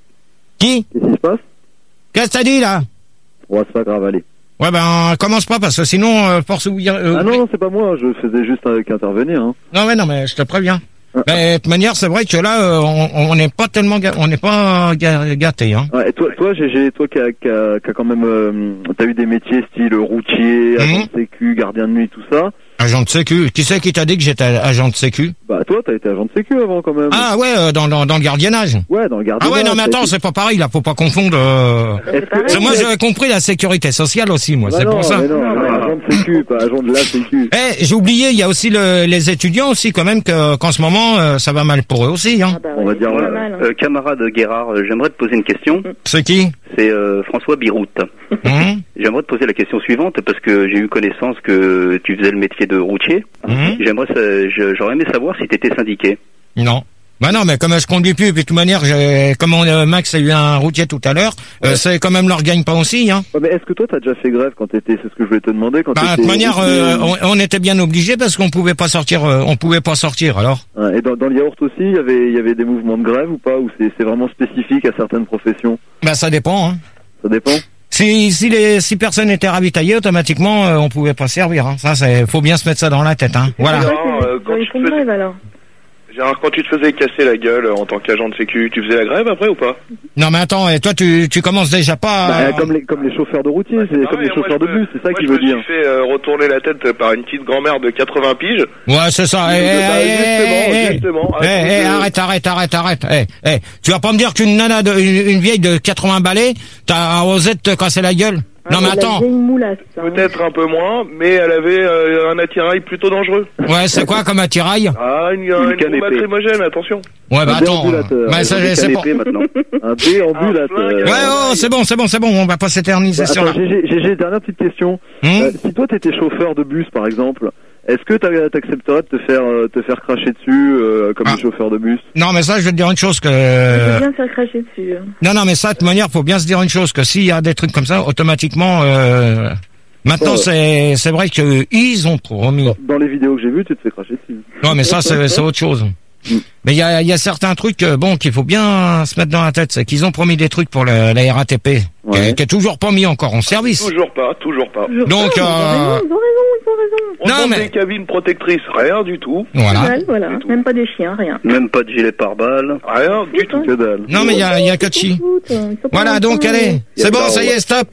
Qui
Qu'est-ce qui se passe?
Qu'est-ce que t'as dit là?
Ouais, c'est pas grave, allez.
Ouais ben commence pas parce que sinon euh, force ouvrière. euh,
Ah non, non, c'est pas moi, je faisais juste avec intervenir, hein.
Non mais non mais je te préviens.
Ah.
Mais de toute manière c'est vrai que là euh, on on n'est pas tellement ga- on n'est pas ga- gâté hein.
Ouais, et toi, toi, G G, toi qui a, qui a, qui a quand même, euh, t'as eu des métiers style routier,
Mhm.
agent de sécu, gardien de nuit, tout ça.
Agent de sécu. Qui c'est qui t'a dit que j'étais agent de sécu?
Bah toi, t'as été agent de sécu avant quand même.
Ah ouais euh, dans, dans dans le gardiennage.
Ouais, dans le
Ah
gardiennage.
ouais non mais
t'as
attends
été-
c'est pas pareil là faut pas confondre. Euh...
Est-ce que-
Parce que moi j'avais compris la sécurité sociale aussi moi
Bah
c'est
non,
pour ça.
mais non, non, agent de sécu, pas agent de la sécu.
Eh j'ai oublié il y a aussi le, les étudiants aussi quand même que qu'en ce moment euh, ça va mal pour eux aussi hein.
On va dire,
Euh,
ouais.
mal, hein.
euh, camarade Guérard, euh, j'aimerais te poser une question.
C'est qui?
C'est euh, François Birout.
Hum,
J'aimerais te poser la question suivante parce que j'ai eu connaissance que tu faisais le métier de routier.
hum.
J'aimerais, sa- je- j'aurais aimé savoir si tu étais syndiqué.
Non. Bah non, mais comme je conduis plus, puis de toute manière, j'ai, comme on, euh, Max a eu un routier tout à l'heure, euh, c'est quand même leur gagne-pain aussi, hein.
Ouais, mais est-ce que toi, t'as déjà fait grève quand t'étais, c'est ce que je voulais te demander, quand
Bah, de
t'étais...
toute manière, euh, on, on était bien obligé parce qu'on pouvait pas sortir, euh, on pouvait pas sortir, alors.
Ouais, et dans, dans le yaourt aussi, il y avait, il y avait des mouvements de grève ou pas, ou c'est, c'est vraiment spécifique à certaines professions?
Bah, ça dépend, hein.
Ça dépend?
Si, si les, si personne était ravitaillé, automatiquement, euh, on pouvait pas servir, hein. Ça, c'est, faut bien se mettre ça dans la tête, hein. Voilà.
Non, euh, quand,
Ils
tu
font
te faisais,
grève alors.
Gérard, quand tu te faisais casser la gueule euh, en tant qu'agent de sécu, tu faisais la grève après ou pas?
Non, mais attends, et toi, tu, tu commences déjà pas,
Bah,
euh,
comme les, comme les chauffeurs de routier, c'est comme
Ah ouais,
les
moi,
chauffeurs
je
de
me-
bus, c'est ça
moi,
qu'il
je
veut
me
dire.
suis fait euh, retourner la tête par une petite grand-mère de quatre-vingts piges.
Ouais, c'est ça. Eh,
Bah,
eh,
justement,
eh, eh,
justement.
eh,
Ah,
eh,
écoute, euh,
arrête, arrête, arrête, arrête. Eh, eh, tu vas pas me dire qu'une nana, de, une, une vieille de quatre-vingts balais, t'as osé te casser la gueule? Non, mais
Ah,
attends.
La vieille moulasse. hein.
Peut-être un peu moins, mais elle avait euh, un attirail plutôt dangereux.
Ouais, c'est quoi comme attirail?
Ah, une,
Une
une,
canne
bombe
épée.
lacrymogène, attention.
Ouais, bah
Un
attends.
déambulateur.
Bah, ça,
Un
c'est pas.
Canapé maintenant.
Un déambulateur.
Un
Ouais, oh, c'est bon, c'est bon, c'est bon, on va pas s'éterniser
Bah,
sur la.
attends, G G, G G, dernière petite question.
Hum
Euh, si toi t'étais chauffeur de bus par exemple, est-ce que t'a- t'accepterais de te faire euh, te faire cracher dessus euh, comme
Ah.
les chauffeurs de bus?
Non, mais ça, je vais te dire une chose que.
Je veux bien faire cracher dessus. hein.
Non, non, mais ça, de toute manière, faut bien se dire une chose, que s'il y a des trucs comme ça, automatiquement, euh... maintenant,
Ouais.
c'est, c'est vrai que ils ont promis.
Dans les vidéos que j'ai vues, tu te fais cracher dessus.
Non, mais ça, c'est, c'est autre chose. Mais il y a, il y a certains trucs, euh, bon, qu'il faut bien se mettre dans la tête, c'est qu'ils ont promis des trucs pour le, la R A T P, qui,
Ouais.
est, qui est toujours pas mis encore en service.
Toujours pas, toujours pas.
Toujours
Donc,
pas, ils ont
euh,
raison, ils ont raison, ils ont raison.
On
Non,
demande
mais-
des cabines protectrices, rien du tout.
Voilà.
Mal, voilà.
Du tout.
Même pas des chiens, rien.
Même pas de gilet pare-balles.
Rien du tout.
Que dalle.
Non, mais il y a, il y a que de chi.
Écoute, ils sont pas
Voilà, donc,
contents,
allez.
euh,
C'est bon, ça y est, stop.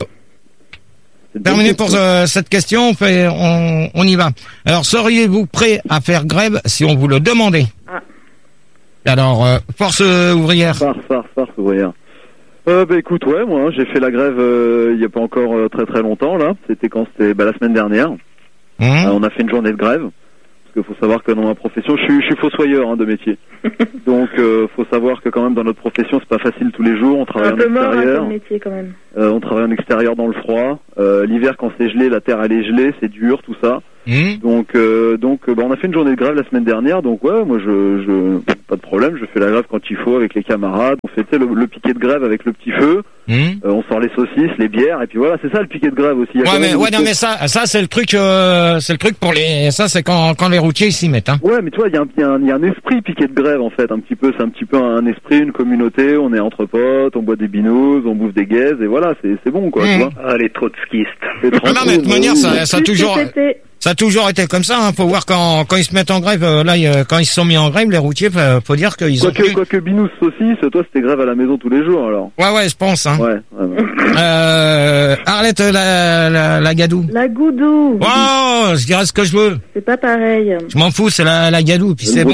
C'est
Terminé
bien.
pour euh, cette question, on, fait, on, on y va. Alors, seriez-vous prêt à faire grève si on vous le demandait?
Ah.
Alors, euh, force euh, ouvrière.
Farce, farce, farce, ouvrière. Euh, bah écoute, ouais, moi, hein, j'ai fait la grève euh, il y a pas encore euh, très très longtemps, là. C'était quand c'était bah, la semaine dernière.
Hum
Euh, on a fait une journée de grève. Parce que faut savoir que dans ma profession, je suis, je suis fossoyeur hein, de métier. Donc, euh, faut savoir que quand même dans notre profession, c'est pas facile tous les jours. On travaille
Un
en
peu mort, hein,
extérieur.
comme métier, quand même.
Euh, on travaille en extérieur dans le froid. Euh, l'hiver, quand c'est gelé, la terre elle est gelée, c'est dur, tout ça.
Mmh.
Donc, euh, donc, euh, bah, on a fait une journée de grève la semaine dernière. Donc, ouais, moi, je, je, pas de problème. Je fais la grève quand il faut avec les camarades. On fait tu sais, le, le piquet de grève avec le petit feu.
Mmh.
Euh, on sort les saucisses, les bières, et puis voilà, c'est ça le piquet de grève aussi. Il y a quand
Ouais, mais,
même
ouais,
une
non, mais ça, ça, c'est le truc, euh, c'est le truc pour les, ça, c'est quand, quand les routiers, ils s'y mettent, hein.
Ouais, mais tu vois, il y, a un- il y, a un- il y a un esprit piquet de grève, en fait, un petit peu, c'est un petit peu un esprit, une communauté, on est entre potes, on boit des binous, on bouffe des gazes, et voilà, c'est, c'est bon, quoi,
Mmh.
tu vois.
Ah, les trotskistes.
C'est
Non, non, mais de toute manière, ça, ça a toujours,
C'était-
ça a toujours été comme ça, hein. Faut voir quand, quand ils se mettent en grève, euh, là, il- quand ils se sont mis en grève, les routiers, faut, faut dire qu'ils ont
Quoique,
plus...
quoique binous saucisse, toi, c'était grève à la maison tous les jours, alors.
Ouais, ouais, je pense, hein.
Ouais, ouais, ouais.
Euh, Arlette, la, la, la gadou.
La goudou.
Oh, je dirais ce que je veux.
C'est pas pareil.
Je m'en fous, c'est la, la gadou, puis c'est bon.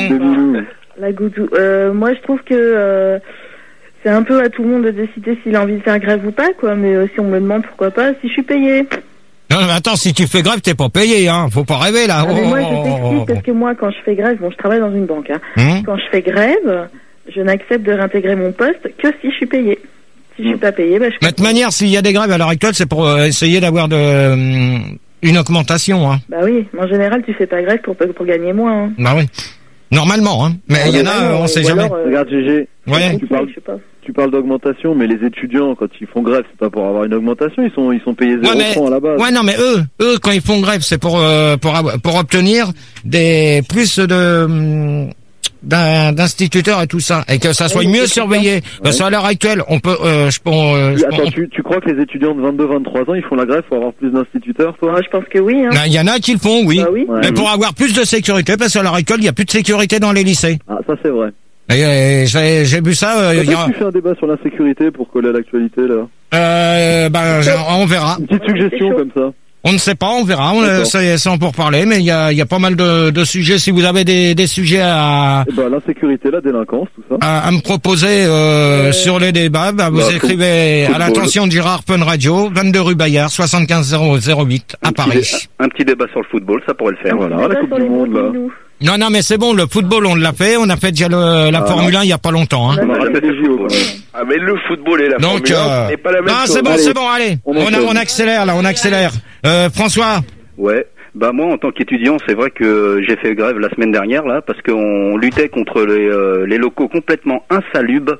La goudou. Euh, moi, je trouve que euh, c'est un peu à tout le monde de décider s'il a envie de faire grève ou pas, quoi. Mais euh, si on me demande pourquoi pas, si je suis payée.
Non, mais attends, si tu fais grève, t'es pas payé, hein. Faut pas rêver, là.
Ah, mais moi, je
Oh.
t'explique parce que moi, quand je fais grève, bon, je travaille dans une banque, hein.
Hum.
Quand je fais grève, je n'accepte de réintégrer mon poste que si je suis payée. Si je suis pas payée, bah, je.
Mais de toute manière, s'il y a des grèves à l'heure actuelle, c'est pour euh, essayer d'avoir de, euh, une augmentation, hein.
Bah oui, mais en général, tu fais pas grève pour pour gagner moins. Hein.
Bah oui. Normalement, hein. Mais il y en a, euh, on sait
ou
jamais.
alors, euh,
Regarde, G G.
Ouais.
Tu parles,
je sais pas.
tu parles d'augmentation, mais les étudiants, quand ils font grève, c'est pas pour avoir une augmentation, ils sont, ils sont payés zéro
Ouais, mais,
francs à la base.
ouais, non, mais eux, eux, quand ils font grève, c'est pour, euh, pour, avoir- pour obtenir des, plus de, hum, d'un, d'instituteurs et tout ça, et que ça soit
Ouais,
mieux
c'est
surveillé.
ça.
Parce qu'à l'heure actuelle, on peut, euh, je peux, euh,
Oui,
je
attends,
peux-
tu, tu crois que les étudiants de vingt-deux vingt-trois ans, ils font la grève pour avoir plus d'instituteurs, toi?
je pense que oui, hein.
Ben, il y en a qui le font, oui.
Bah oui.
Mais pour avoir plus de sécurité, parce qu'à l'heure actuelle, il n'y a plus de sécurité dans les lycées.
Ah, ça c'est vrai.
Et, et j'ai, j'ai vu ça, euh, il y
Peut-être
a,
que tu fais un débat sur l'insécurité pour coller à l'actualité, là.
euh, ben, je- on verra.
Une petite suggestion comme ça.
On ne sait pas, on verra. On, euh,
D'accord.
c'est, c'est en pour parler, mais il y a, il y a pas mal de, de sujets. Si vous avez des, des sujets à,
Eh ben, l'insécurité, la délinquance, tout ça.
à, à me proposer euh, sur les débats, bah, vous
Bah,
écrivez
foot-
à l'attention de Gérard Fun Radio, vingt-deux rue Bayard, soixante-quinze zéro zéro huit à
Un
Paris.
petit, un petit débat sur le football, ça pourrait le faire.
Voilà, la Coupe du Monde, là.
Non, non, mais c'est bon, le football, on l'a fait. On a fait déjà le, la
Ah,
Formule un il y a pas longtemps. Hein.
On a raté les J O, quand même.
Ah, mais le football et la
Donc,
Formule un,
euh,
ce n'est pas la même
non,
chose.
c'est bon,
Allez.
c'est bon, allez.
On
On, a,
enchaîne.
on accélère, là, on accélère. Euh, François.
Ouais. Bah moi, en tant qu'étudiant, c'est vrai que j'ai fait grève la semaine dernière là, parce qu'on luttait contre les, euh, les locaux complètement insalubres.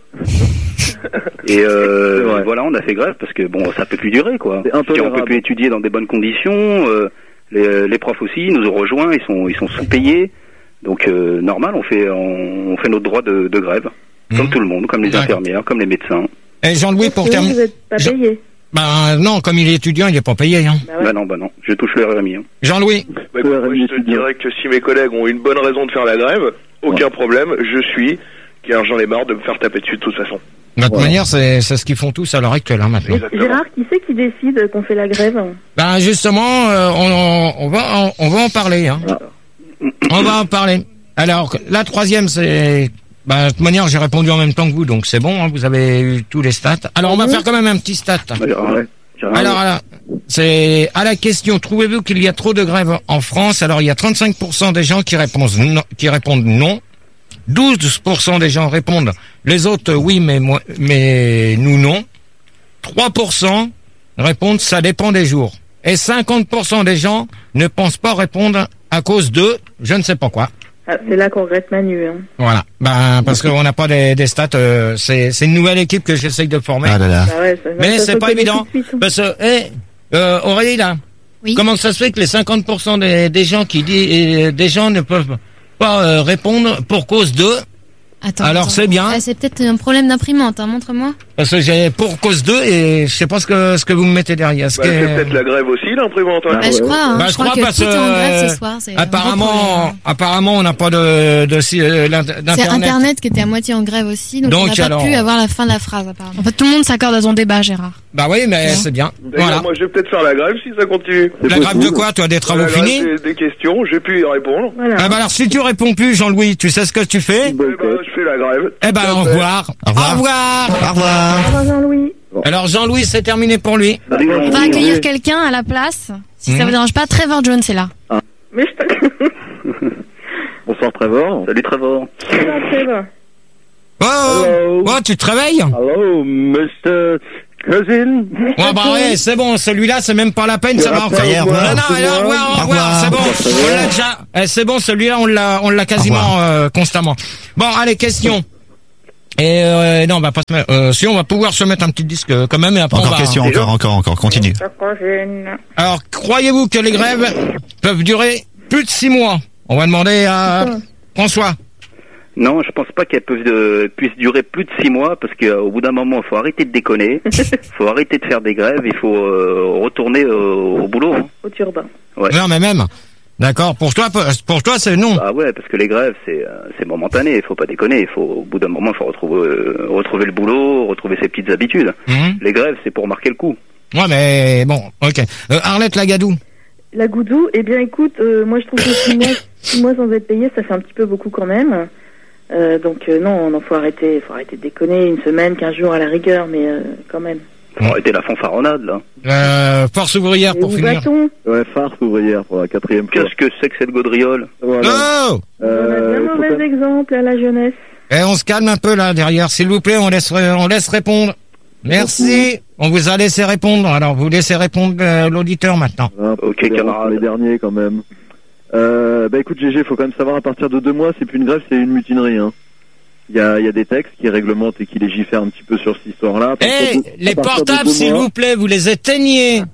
Et euh, voilà, on a fait grève parce que bon, ça peut plus durer quoi.
C'est
On
intolérable.
peut plus étudier dans des bonnes conditions. euh, les, les profs aussi ils nous ont rejoints, ils sont ils sont sous-payés. Donc euh, normal, on fait on, on fait notre droit de, de grève, comme tout le monde, comme les
D'accord.
infirmières, comme les médecins.
Et Jean-Louis, pour
Sinon,
terminer.
vous êtes pas payé.
Ben non, comme il est étudiant, il est pas payé. Hein.
Bah ouais.
Bah non, bah non, je touche le R M I. Hein.
Jean-Louis.
Bah, écoute, moi, je te dirais que si mes collègues ont une bonne raison de faire la grève, aucun problème, je suis, car j'en ai marre de me faire taper dessus de toute façon.
De toute
Voilà.
manière, c'est, c'est ce qu'ils font tous à l'heure actuelle, hein, maintenant.
Gérard, qui c'est qui décide qu'on fait la grève?
Ben justement, euh, on, on va on, on va en parler. Hein. On va en parler. Alors la troisième, c'est ben, de toute manière, j'ai répondu en même temps que vous, donc c'est bon. Hein, vous avez eu tous les stats. Alors on va faire quand même un petit stat.
Bah, j'ai rien- j'ai rien-
Alors, alors, c'est à la question, trouvez-vous qu'il y a trop de grèves en France? Alors, il y a trente-cinq pour cent des gens qui répondent non, qui répondent non. douze pour cent des gens répondent les autres oui, mais moi, mais nous non. trois pour cent répondent ça dépend des jours. Et cinquante pour cent des gens ne pensent pas répondre à cause de je ne sais pas quoi.
Ah, c'est là qu'on regrette Manu. Hein.
Voilà. Ben, parce qu'on n'a pas des, des stats, euh, c'est, c'est une nouvelle équipe que j'essaye de former.
Ah là là.
Bah ouais, ça-
Mais
ça
c'est
se
pas
reconnaît
évident.
tout de suite, hein.
Parce que, eh, euh, Aurélie, là.
Oui.
Comment ça se fait que les cinquante pour cent des, des gens qui disent, des gens ne peuvent pas euh, répondre pour cause de,
Attends,
alors
attends.
c'est bien.
Ah, c'est peut-être un problème d'imprimante, hein, montre-moi.
parce que j'ai pour cause de et je sais pas ce que, ce que vous me mettez derrière. Ce
Bah,
que-
c'est peut-être la grève aussi, l'imprimante. hein.
Bah, je crois, hein,
Bah,
je
je
crois
crois
que
parce
tout est en
que,
grève ce soir. C'est un gros
apparemment,
problème.
apparemment, on n'a pas de, de, si- euh, l'in-
C'est
d'internet.
Internet qui était à moitié en grève aussi, donc,
Donc,
on n'a pas
alors-
pu avoir la fin de la phrase apparemment. En fait, tout le monde s'accorde à ton débat, Gérard.
Bah oui, mais
Ouais.
c'est bien.
D'ailleurs,
Voilà.
moi, je vais peut-être faire la grève si ça continue.
La grève de quoi, toi, des travaux
La grève
finis?
des, des questions, j'ai pu y répondre.
Voilà.
Ah bah alors, si tu réponds plus, Jean-Louis, tu sais ce que tu fais?
Eh ben, je fais la grève.
Eh ben, au revoir.
Au revoir.
Au revoir.
Au revoir.
Au revoir, Jean-Louis.
Alors, Jean-Louis, c'est terminé pour lui.
On va accueillir quelqu'un à la place. Si ça
Mhm.
vous dérange pas, Trevor Jones est là.
Mais je te...
Bonsoir Trevor.
Salut Trevor.
Bonsoir Trevor.
Oh, oh, tu te réveilles?
Hello, mister Cousin.
Ouais, bah ouais, c'est bon, celui-là, c'est même pas la peine, ça va encore.
Au revoir.
Non, non, alors, au revoir, au revoir, c'est bon, on l'a déjà, eh, c'est bon, celui-là, on l'a, on l'a quasiment, euh, constamment. Bon, allez, question. Et, euh, non, on va pas se mettre, euh, si on va pouvoir se mettre un petit disque, euh, quand même, et après
Encore
on va...
question, encore, encore, encore, continue.
Alors, croyez-vous que les grèves peuvent durer plus de six mois? On va demander à François.
Non, je pense pas qu'elles peuvent euh, puissent durer plus de six mois parce qu'au bout d'un moment, il faut arrêter de déconner, il faut arrêter de faire des grèves, il faut euh, retourner euh, au boulot. Hein.
Au turbin.
Ouais.
Non, mais même. D'accord. Pour toi, pour toi, c'est non.
Ah ouais, parce que les grèves, c'est euh, c'est momentané. Il faut pas déconner. Il faut au bout d'un moment, il faut retrouver euh, retrouver le boulot, retrouver ses petites habitudes.
Mmh.
Les grèves, c'est pour marquer le coup.
Ouais, mais bon, ok. Euh, Arlette Lagadou.
La Goudou, eh bien écoute, euh, moi je trouve que six mois, six mois sans être payé, ça fait un petit peu beaucoup quand même. Euh, donc euh, non, non, faut arrêter, faut arrêter de déconner. Une semaine, quinze jours à la rigueur, mais euh, quand même.
Faut arrêter la fanfaronnade là.
Euh, force ouvrière pour finir.
Bâton.
Ouais, farce ouvrière pour la quatrième fois.
Qu'est-ce que c'est que cette gaudriole?
Voilà.
Oh
On a bien mauvais exemple à la jeunesse.
Eh, on se calme un peu là derrière, s'il vous plaît, on laisse, on laisse répondre. Merci. On vous a laissé répondre. Alors vous laissez répondre euh, l'auditeur maintenant.
Ah,
ok, camarade.
Les derniers quand même. Euh, bah écoute G G, faut quand même savoir à partir de deux mois, c'est plus une grève, c'est une mutinerie. Hein. Il y a, il y a des textes qui réglementent et qui légifèrent un petit peu sur cette histoire-là.
Eh, les portables, s'il vous plaît, vous les éteignez.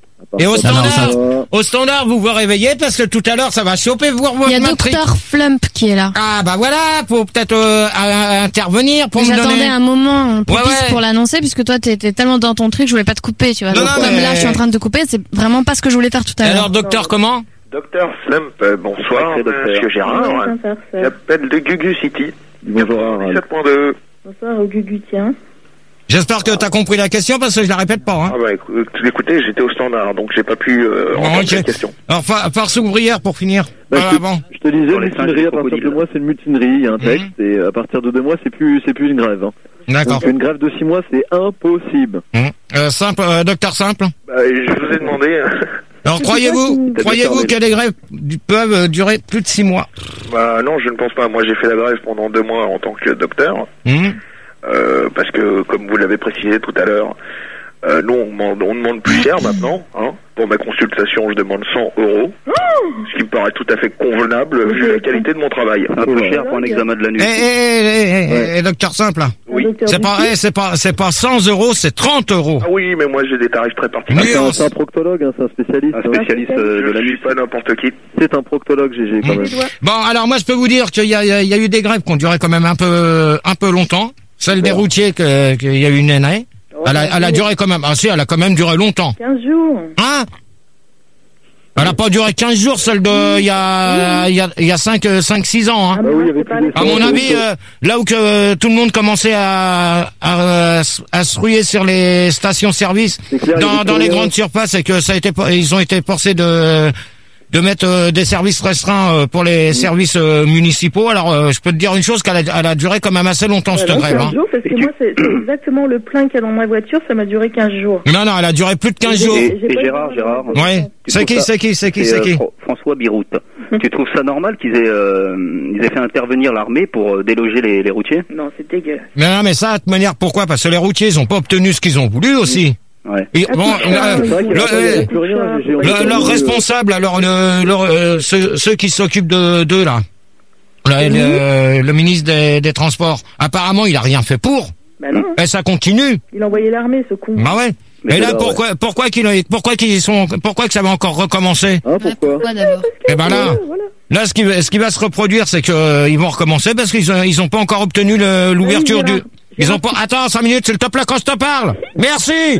Et au standard, au standard, vous vous réveillez parce que tout à l'heure, ça va choper voir votre
Il y a
matrice.
Docteur Flump qui est là.
Ah bah voilà, faut peut-être euh, à- à intervenir pour me
J'attendais
donner.
un moment propice
Ouais, ouais.
pour l'annoncer puisque toi t'étais tellement dans ton truc, je voulais pas te couper, tu vois.
Non,
Donc,
non,
comme
mais-
là, je suis en train de te couper, c'est vraiment pas ce que je voulais faire tout à l'heure.
Alors, docteur, comment?
Docteur Slump, euh, bonsoir,
Sacré docteur.
monsieur Gérard. J'appelle de Gugu City.
Bonjour.
sept point deux.
Bonsoir au Gugu, tiens.
J'espère que t'as compris la question parce que je la répète pas. Hein.
Ah bah écou- écoutez, j'étais au standard, donc j'ai pas pu euh,
Bon,
entendre
ok.
cette question.
Alors, fa- farce ouvrière pour finir.
Bah,
Voilà,
je, te,
avant.
je te disais,
Sur les singes
mutinerie,
et
à partir de
crocodiles.
deux mois, c'est une mutinerie, il y a un texte, et à partir de deux mois, c'est plus, c'est plus une grève. Hein.
D'accord.
Donc une grève de six mois, c'est impossible.
Hum. Euh, simple, euh, docteur simple.
Bah, je vous ai demandé.
Alors, croyez-vous,
T'as
croyez-vous
bien
que les grèves du- peuvent euh, durer plus de six mois?
Bah non, je ne pense pas. Moi, j'ai fait la grève pendant deux mois en tant que docteur.
Hum.
Euh, parce que, comme vous l'avez précisé tout à l'heure, euh, nous, on demande, on demande plus cher maintenant. Hein. Pour ma consultation, je demande cent euros. Ce qui me paraît tout à fait convenable vu la qualité de mon travail.
Un peu cher pour un examen de la
Eh,
nuit.
eh, eh, eh, eh, docteur simple. là.
Oui.
C'est pas, eh, c'est pas, c'est pas cent euros, c'est trente euros.
Ah oui, mais moi, j'ai des tarifs très
Ah,
particuliers.
c'est un, c'est un proctologue, hein, c'est un spécialiste.
Un spécialiste euh, de
Je
la
suis
nuit.
pas n'importe qui.
C'est un proctologue, G G, quand
Mmh.
même.
Bon, alors moi je peux vous dire qu'il y a, il y a- il y a eu des grèves qui ont duré quand même un peu, un peu longtemps. Celle des routiers que- qu'il y a eu une année. Elle a, elle a duré quand même. Ah si, elle a quand même duré longtemps.
quinze jours.
Hein? Elle a pas duré quinze jours, celle de il y a, il y a, il y a cinq, six ans. Hein.
Ah oui, il y avait plus
À mon avis, euh, là où que euh, tout le monde commençait à, à, à se ruer sur les stations-service
C'est clair, il y
dans,
avait
dans
plus
les
rien.
grandes surfaces, et que ça a été, ils ont été forcés de de mettre euh, des services restreints euh, pour les services euh, municipaux. Alors, euh, je peux te dire une chose, qu'elle a, elle a duré quand même assez longtemps cette
Alors,
grève.
quinze
Hein.
jours, parce que moi, c'est c'est exactement le plein qu'il y a dans ma voiture, ça m'a duré quinze jours.
Non, non, elle a duré plus de quinze jours.
Et, et Gérard, Gérard.
Ouais.
Tu
C'est
trouves
qui,
ça-
c'est qui, c'est qui,
C'est
c'est
euh,
qui
Fran- François Biroute. Tu trouves ça normal qu'ils aient, euh, ils aient fait intervenir l'armée pour euh, déloger les, les routiers?
Non, c'est dégueulasse.
Mais non, mais ça, de toute manière, pourquoi? Parce que les routiers, ils ont pas obtenu ce qu'ils ont voulu aussi.
Ouais.
Et,
Ah,
bon,
tout ça,
euh,
c'est vrai qu'il y a
le-
pas- il y a
euh,
plus rien, G G, on
Le-
est
leurs
tous, euh,
responsables, alors le, leur, euh, ceux, ceux qui s'occupent de d'eux là, Là, le, le ministre des, des Transports, apparemment, il a rien fait pour.
Bah non.
Et ça continue.
Il a envoyé l'armée, ce con.
Bah ouais.
Mais
Et là,
alors,
pourquoi, pourquoi qu'ils, pourquoi qu'ils sont, pourquoi que ça va encore recommencer
Hein, pourquoi
Pourquoi d'abord
Eh ben là, là, ce qui, va- ce qui va se reproduire, c'est que euh, ils vont recommencer parce qu'ils ont, ils ont pas encore obtenu le- l'ouverture du. Ils ont pas. Attends, cinq minutes, s'il te plaît, quand je te parle. Merci.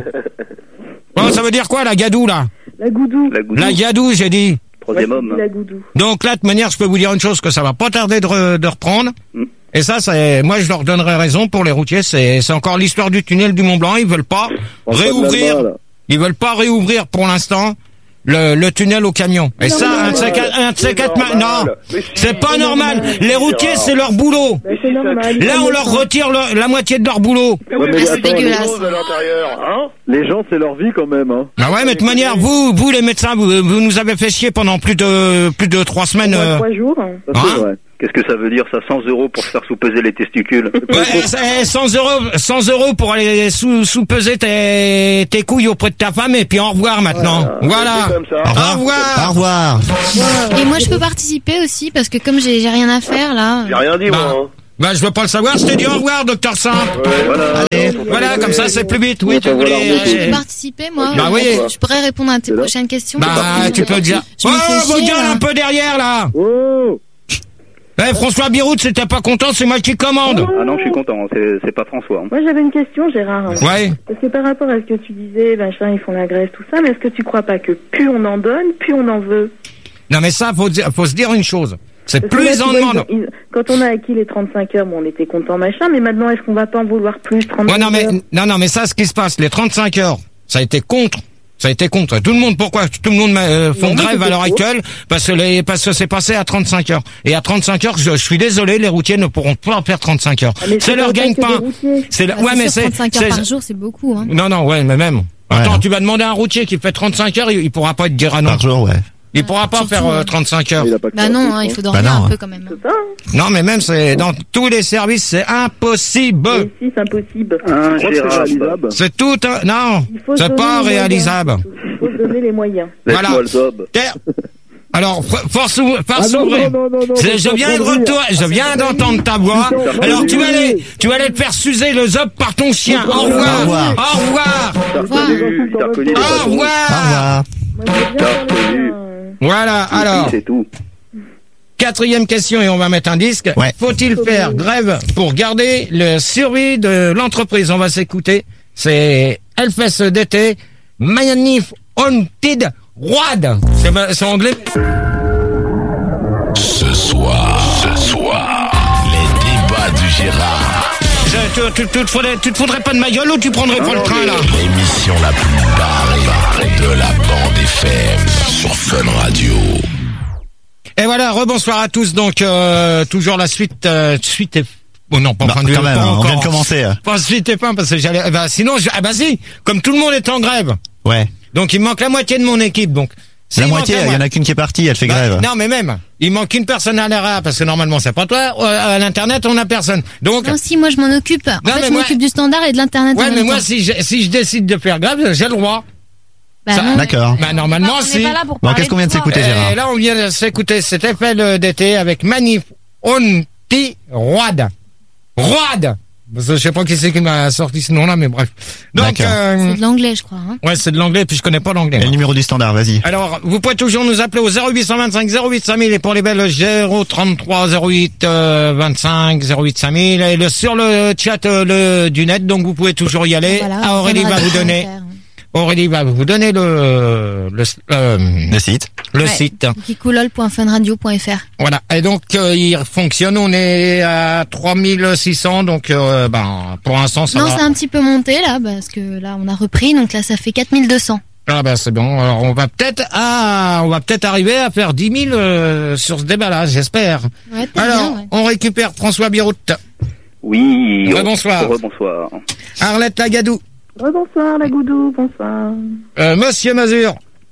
Bon, ça veut dire quoi, la gadoue là?
La goudou.
La goudou.
La gadoue, j'ai dit.
Troisième homme.
La goudou.
Donc là, de manière, je peux vous dire une chose, que ça va pas tarder de, re- de reprendre.
Mm.
Et ça, c'est, moi, je leur donnerai raison pour les routiers. C'est, c'est encore l'histoire du tunnel du Mont Blanc. Ils veulent pas
On parle
réouvrir.
de là-bas, là.
Ils veulent pas réouvrir pour l'instant le, le tunnel au camion. Et ça, un de ces quatre, un de ces quatre ma- non, c'est pas normal. Les routiers, c'est leur boulot.
Bah, c'est normal.
Là, on leur retire le- la moitié de leur boulot.
Ouais, mais
Ah, c'est
attends,
dégueulasse.
à l'intérieur, hein?
Les gens, c'est leur vie quand même. Hein.
Ah ouais, mais de toute manière, vous, vous les médecins, vous, vous nous avez fait chier pendant plus de plus de trois semaines.
Au moins
euh...
trois jours.
Ça, c'est
Hein
vrai.
Qu'est-ce que ça veut dire ça, cent euros pour se faire sous-peser les testicules?
Ouais, c'est cent euros, cent euros pour aller sous, sous-peser tes, tes couilles auprès de ta femme et puis au revoir maintenant. Voilà.
C'est comme ça.
Au revoir.
Au revoir.
Et moi, je peux participer aussi parce que comme j'ai j'ai rien à faire là.
J'ai rien dit,
Bah,
moi. Hein.
bah, je veux pas le savoir. Je t'ai dit au revoir, docteur Simple.
Ouais, voilà.
Allez.
Voilà, comme ça, c'est plus vite. Oui, tu
Voilà,
voulais.
voilà,
Je peux
euh,
participer moi.
Bah oui.
Je pourrais répondre à tes prochaines questions.
Bah, tu peux dire.
Je
Oh,
me fais
vos
chier,
gueules
là.
un peu derrière là.
Oh
Eh, François Biroute, si t'es pas content, c'est moi qui commande.
Ah non, je suis content, c'est c'est pas François.
Moi, j'avais une question, Gérard.
Ouais.
Parce que par rapport à ce que tu disais, machin, ils font la grève, tout ça, mais est-ce que tu crois pas que plus on en donne, plus on en veut?
Non, mais ça, faut, dire- faut se dire une chose. C'est
Parce que
plus
là,
ils
tu
en
vois,
demandent.
ils- ils- quand on a acquis les trente-cinq heures, bon, on était content, machin, mais maintenant, est-ce qu'on va pas en vouloir plus, trente-cinq
Ouais, non, mais,
heures?
non, non, mais ça, ce qui se passe, les trente-cinq heures, ça a été contre. Ça a été contre. Tout le monde, pourquoi tout le monde euh, font
Non, mais
grève à
c'était
l'heure
pour.
actuelle? Parce que les, parce que c'est passé à trente-cinq heures. Et à trente-cinq heures, je, je suis désolé, les routiers ne pourront pas faire trente-cinq heures.
Ah, mais
C'est
pas
leur
autant que
gagne-pain.
des routiers.
C'est le-
Ah,
ouais,
c'est
mais
sûr,
c'est,
trente-cinq heures
c'est-
par jour, c'est beaucoup. Hein.
non, non, ouais, mais même. Attends,
Ouais.
tu vas demander à un routier qui fait trente-cinq heures, il, il pourra pas te dire ah non.
Par jour, ouais.
Il pourra pas
surtout,
faire euh,
hein.
trente-cinq heures.
Il a pas que
Bah
ça à
non,
foutre,
hein, il
hein.
faut dormir
Bah non,
un
hein.
peu quand même.
C'est ça, hein.
Non, mais même, c'est, dans tous les services, c'est impossible.
Mais si, c'est impossible.
Un
Je crois que c'est réalisable.
C'est tout, un- non,
Il faut se
c'est
donner
pas
les moyens.
réalisable.
Il faut se donner les moyens.
Voilà.
Laisse-moi le zob.
Terre. Alors, for- force ou,
Ah
force
non,
ouvrir.
non, non, non, non,
C'est-
mais
Je
t'es
viens
en
de
train de
retour, je viens d'entendre ta voix.
T'es en train de
Alors, tu vas
rire.
aller, tu vas aller te faire sucer le zob par ton chien. Au
Au
revoir.
revoir.
Au revoir.
T'as reconnu, t'as reconnu les
Au
patrons.
Au
revoir.
revoir.
Moi, je veux bien
T'as
faire les
reconnu.
moyens, euh.
Voilà, alors,
C'est tout.
quatrième question et on va mettre un disque.
Ouais.
Faut-il faire grève pour garder le survie de l'entreprise? On va s'écouter. C'est Hellfest d'été, Manif Haunted Road. C'est c'est anglais.
Ce soir, ce soir, les débats du Gérard.
Je- tu, tu, tu te faudrais, tu te faudrais pas de ma gueule ou tu prendrais pas le train là?
L'émission la plus barrée de la bande F M sur Fun Radio.
Et voilà, rebonsoir à tous. Donc euh, toujours la suite, euh, suite et oh non, pas
Bah,
fin de
quand même,
pas
on
encore.
vient de commencer. euh.
Pas suite et fin parce que j'allais. eh ben, sinon, je, ah bah si, comme tout le monde est en grève.
Ouais.
Donc il me manque la moitié de mon équipe. Donc
La
s'il
moitié,
manque
il y en
moi-
a qu'une qui est partie, elle fait
Bah,
grève.
non, mais même, il manque une personne à l'R A parce que normalement c'est pas toi. euh, À l'internet, on a personne. Donc
Non, si, moi je m'en occupe. En
Non,
fait,
mais
je
moi-
m'occupe du standard et de l'internet. en
ouais,
même
mais moi
temps.
si je, si je décide de faire grève, j'ai le droit.
Bah
ça-
non.
D'accord.
Bah normalement
On
si.
n'est pas là pour
Bon,
parler
qu'est-ce qu'on
de
vient de
toi.
s'écouter, Gérard?
Et là, on vient de s'écouter cet effet d'été avec Manif Haunted Road. Road. Parce que je sais pas qui c'est qui m'a sorti ce nom-là, mais bref. Donc,
D'accord.
euh,
C'est de l'anglais, je crois. Hein.
ouais, c'est de l'anglais, puis je connais pas l'anglais.
Et le numéro du standard, vas-y.
Alors, vous pouvez toujours nous appeler au zéro huit cent vingt-cinq zéro huit cinq mille et pour les belles zéro trente-trois zéro huit vingt-cinq zéro huit cinq mille et le, sur le chat euh, le, du net, donc vous pouvez toujours y aller.
Voilà,
Ah, Aurélie va vous donner, Aurélie va vous donner le, le, euh,
Le site.
le
Ouais.
site.
Kikulol point fun radio point f r.
Voilà. Et donc, euh, il fonctionne, on est à trois mille six cents, donc, euh, ben, pour l'instant, ça
Non,
va.
c'est un petit peu monté là, parce que là, on a repris, donc là, ça fait quatre mille deux cents.
Ah ben c'est bon. Alors on va peut-être ah on va peut-être arriver à faire dix mille euh, sur ce débat-là, j'espère.
Ouais, peut-être
Alors
bien, ouais.
on récupère François Biroute,
Oui.
Rebonsoir.
Rebonsoir.
Arlette Lagadou,
Rebonsoir, la Goudou, bonsoir.
euh, Monsieur Mazur,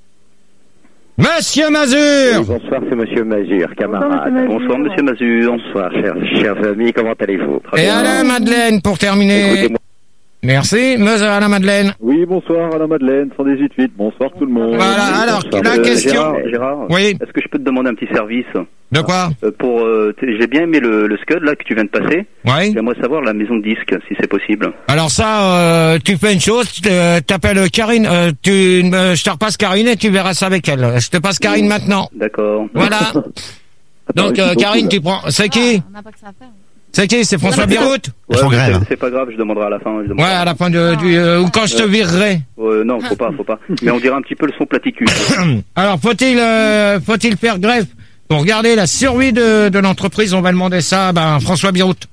Monsieur Mazur.
Bonsoir, c'est Monsieur Mazur, camarade.
Bonsoir, Monsieur Mazur.
Bonsoir, chers, chers amis, comment allez-vous?
Et Alain Madeleine pour terminer.
Écoutez-moi.
Merci, Monsieur Alain Madeleine.
Oui, bonsoir à la Madeleine, cent dix-huit huit. Bonsoir tout le monde.
Voilà, alors
Bonsoir.
la
Euh,
question.
Gérard, Gérard,
Oui.
est-ce que je peux te demander un petit service?
De quoi?
Euh, Pour, euh, t- j'ai bien aimé le, le Scud là que tu viens de passer.
Oui.
J'aimerais savoir la maison de disque, si c'est possible.
Alors ça, euh, tu fais une chose, tu te- t'appelles Karine, euh, tu, me- je te repasse Karine et tu verras ça avec elle. Je te passe Karine maintenant.
D'accord.
Voilà. Donc euh, Karine, tu prends. C'est qui?
On n'a pas que ça à faire.
C'est qui? C'est François Biroute?
Ouais,
font
mais
grève.
c'est- C'est pas grave, je demanderai à la fin. je
Ouais,
demanderai.
à la fin de, du, euh, ou quand je te virerai.
Euh, non, faut pas, faut pas. Mais on dirait un petit peu le son platicule.
Alors, faut-il, euh, faut-il faire grève pour garder la survie de, de l'entreprise? On va demander ça, à, ben, François Biroute.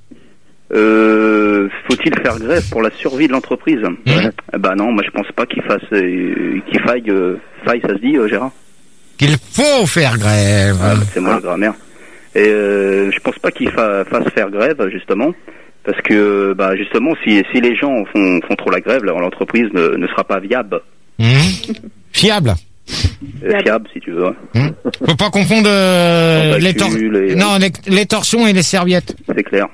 Euh, faut-il faire grève pour la survie de l'entreprise?
Mmh.
Eh ben non, moi je pense pas qu'il fasse, euh, qu'il faille, euh, faille, ça se dit, euh, Gérard?
Qu'il faut faire grève.
Ah, c'est moi la grammaire. Et euh, je pense pas qu'il fa- fasse faire grève, justement, Parce que, bah, justement, si, si les gens font, font trop la grève, là, l'entreprise ne, ne sera pas viable.
Mmh. Fiable.
Euh, fiable, si tu veux.
Mmh. Faut pas confondre euh, les, tor-
les...
non, les, les torchons et les serviettes.
C'est clair.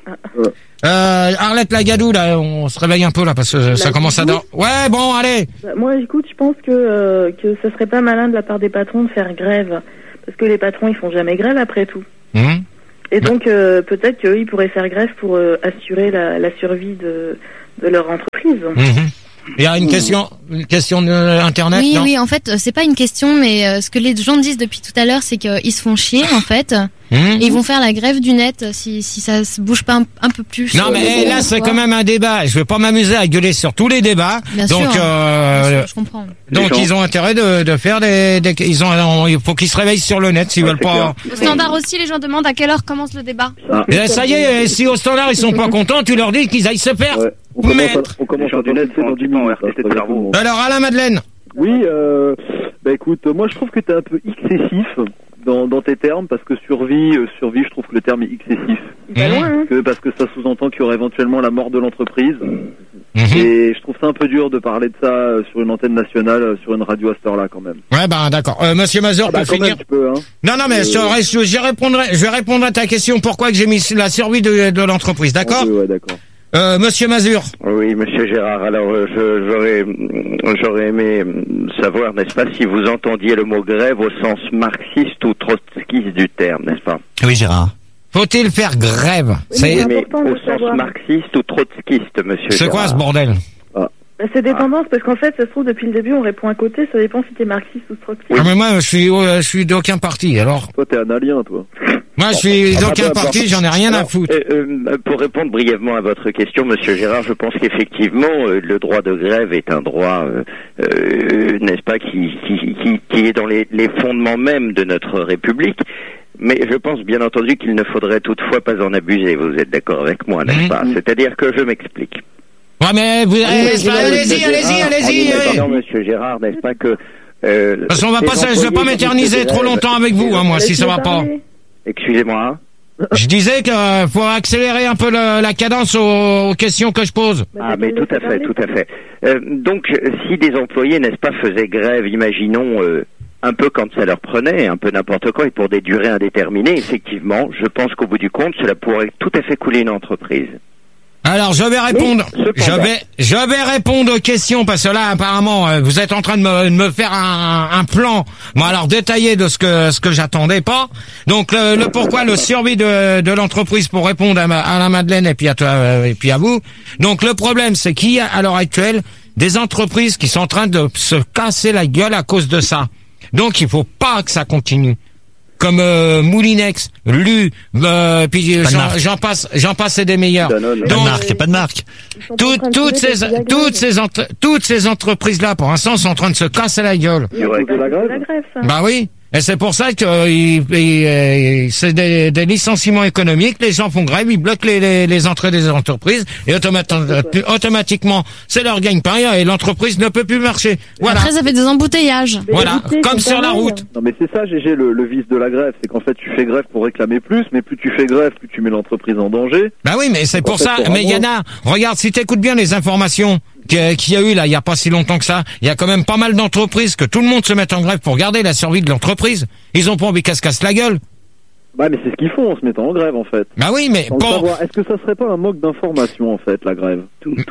Euh, Arlette Lagadou, là, on se réveille un peu, là, parce que
La
ça commence à dormir. Ouais, bon, allez.
Bah, moi, écoute, je pense que, euh, que ça serait pas malin de la part des patrons de faire grève. Parce que les patrons, ils font jamais grève après tout.
Mmh.
Et donc, euh, peut-être qu'eux, ils pourraient faire grève pour euh, assurer la, la survie de, de leur entreprise.
Mmh. Il y a une question, une question de Internet,
Oui,
non
oui, en fait, euh, c'est pas une question, mais euh, ce que les gens disent depuis tout à l'heure, c'est qu'ils se font chier, en fait.
Mmh.
Et ils vont faire la grève du net si, si ça se bouge pas un, un peu plus.
Non, mais là, c'est quand même un débat. Je vais pas m'amuser à gueuler sur tous les débats.
Bien
donc,
sûr,
euh,
bien sûr, je comprends.
Donc, ils ont intérêt de, de faire des, des, ils ont, il faut qu'ils se réveillent sur le net s'ils
Ouais,
veulent pas.
Au standard aussi, les gens demandent à quelle heure commence le débat.
Ah.
Et ça y est, si au standard ils sont pas contents, tu leur dis qu'ils aillent se faire.
Ouais. On commence,
mettre.
à, on commence
gens
à
du net
danser
sont
dans
un
dix
petit peu en
minutes.
R T T de cerveau.
Alors, Alain Madeleine.
Oui, euh, bah écoute, moi je trouve que t'es un peu excessif dans, dans tes termes, parce que survie, euh, survie, je trouve que le terme est excessif.
Pas loin, hein.
Que, parce que ça sous-entend qu'il y aurait éventuellement la mort de l'entreprise.
Mmh.
Et je trouve ça un peu dur de parler de ça euh, sur une antenne nationale, euh, sur une radio à cette heure-là quand même.
Ouais, bah d'accord. Euh, Monsieur Mazur,
Ah bah,
pour
quand
finir.
même, tu peux, hein.
Non, non, mais
Euh,
je, je, je répondrai, je vais répondre à ta question. Pourquoi que j'ai mis la survie de, de l'entreprise, d'accord?
Ouais, ouais, d'accord.
Euh, Monsieur Mazur.
Oui, monsieur Gérard, alors euh, je- j'aurais j'aurais aimé euh, savoir, n'est-ce pas, si vous entendiez le mot grève au sens marxiste ou trotskiste du terme, n'est-ce pas?
Oui, Gérard.
Faut-il faire grève?
mais
Oui,
c'est
mais
important de
au sens
savoir.
marxiste ou trotskiste, monsieur
C'est
Gérard.
quoi ce bordel?
Bah, c'est des tendances, parce qu'en fait, ça se trouve, depuis le début, on répond à côté, ça dépend si t'es marxiste ou trotskiste.
Ah, mais moi, je suis, euh, je suis d'aucun parti, alors.
Toi, t'es analien, toi.
Moi, je suis
Ah,
d'aucun
bah, bah,
parti, j'en ai rien à
alors,
foutre.
euh, euh, pour répondre brièvement à votre question, monsieur Gérard, je pense qu'effectivement, euh, le droit de grève est un droit, euh, euh, n'est-ce pas, qui, qui, qui, qui est dans les, les fondements même de notre République. Mais je pense bien entendu qu'il ne faudrait toutefois pas en abuser. Vous êtes d'accord avec moi, n'est-ce
Mmh.
pas? C'est-à-dire que je m'explique.
Ouais, mais vous,
Oui,
allez,
monsieur
allez-y,
Gérard,
allez-y, allez-y.
on est
allez.
d'accord, monsieur Gérard, n'est-ce pas que... Euh,
Parce qu'on va
les
pas, je vais
employés
pas
qui
m'éterniser
se
trop
grèvent-
longtemps avec vous, hein, moi, si ça va pas.
Excusez-moi.
Je disais qu'il faut accélérer un peu le- la cadence aux, aux questions que je pose.
Ah, mais tout à fait, tout à fait. Euh, donc, si des employés, n'est-ce pas, faisaient grève, imaginons, euh, un peu quand ça leur prenait, un peu n'importe quoi, et pour des durées indéterminées, effectivement, je pense qu'au bout du compte, cela pourrait tout à fait couler une entreprise.
Alors, je vais répondre.
Oui,
je
cependant.
vais, je vais répondre aux questions parce que là, apparemment, euh, vous êtes en train de me, de me faire un, un plan, bon alors détaillé de ce que ce que j'attendais pas. Donc le, le pourquoi, le survie de, de l'entreprise pour répondre à, ma, à la Madeleine et puis à toi euh, et puis à vous. Donc le problème, c'est qu'il y a à l'heure actuelle des entreprises qui sont en train de se casser la gueule à cause de ça. Donc il faut pas que ça continue. Comme euh, Moulinex, Lu, euh, puis euh,
Pas de
j'en,
marque.
j'en passe, j'en passe et des meilleurs.
Danone.
Pas de
Donc,
marque, pas de marque.
toutes, toutes ces, toutes ces, entre- toutes ces entreprises-là, pour l'instant, sont en train de se casser la gueule.
Et à cause de la
C'est
grève
la grève, ça.
Bah oui. Et c'est pour ça que euh, il- il- euh, c'est des, des licenciements économiques. Les gens font grève, ils bloquent les, les, les entrées des entreprises et automati- euh, automatiquement, c'est leur gagne-pain et l'entreprise ne peut plus marcher. Voilà.
Après, ça fait des embouteillages.
Voilà. Comme sur la route.
Non mais c'est ça, Gégé, le, le vice de la grève, c'est qu'en fait tu fais grève pour réclamer plus, mais plus tu fais grève, plus tu mets l'entreprise en danger.
Bah oui, mais c'est
En
pour
fait,
ça.
pour
Mais il y en
avoir-
a. Regarde, si t'écoutes bien les informations qu'il qu'il y a eu là, il y a pas si longtemps que ça, il y a quand même pas mal d'entreprises que tout le monde se met en grève pour garder la survie de l'entreprise. Ils ont pas envie qu'elle se casse la gueule.
Bah mais c'est ce qu'ils font en se mettant en grève en fait.
Bah oui, mais
Sans le
pour.
savoir, est-ce que ça serait pas un manque d'information en fait, la grève?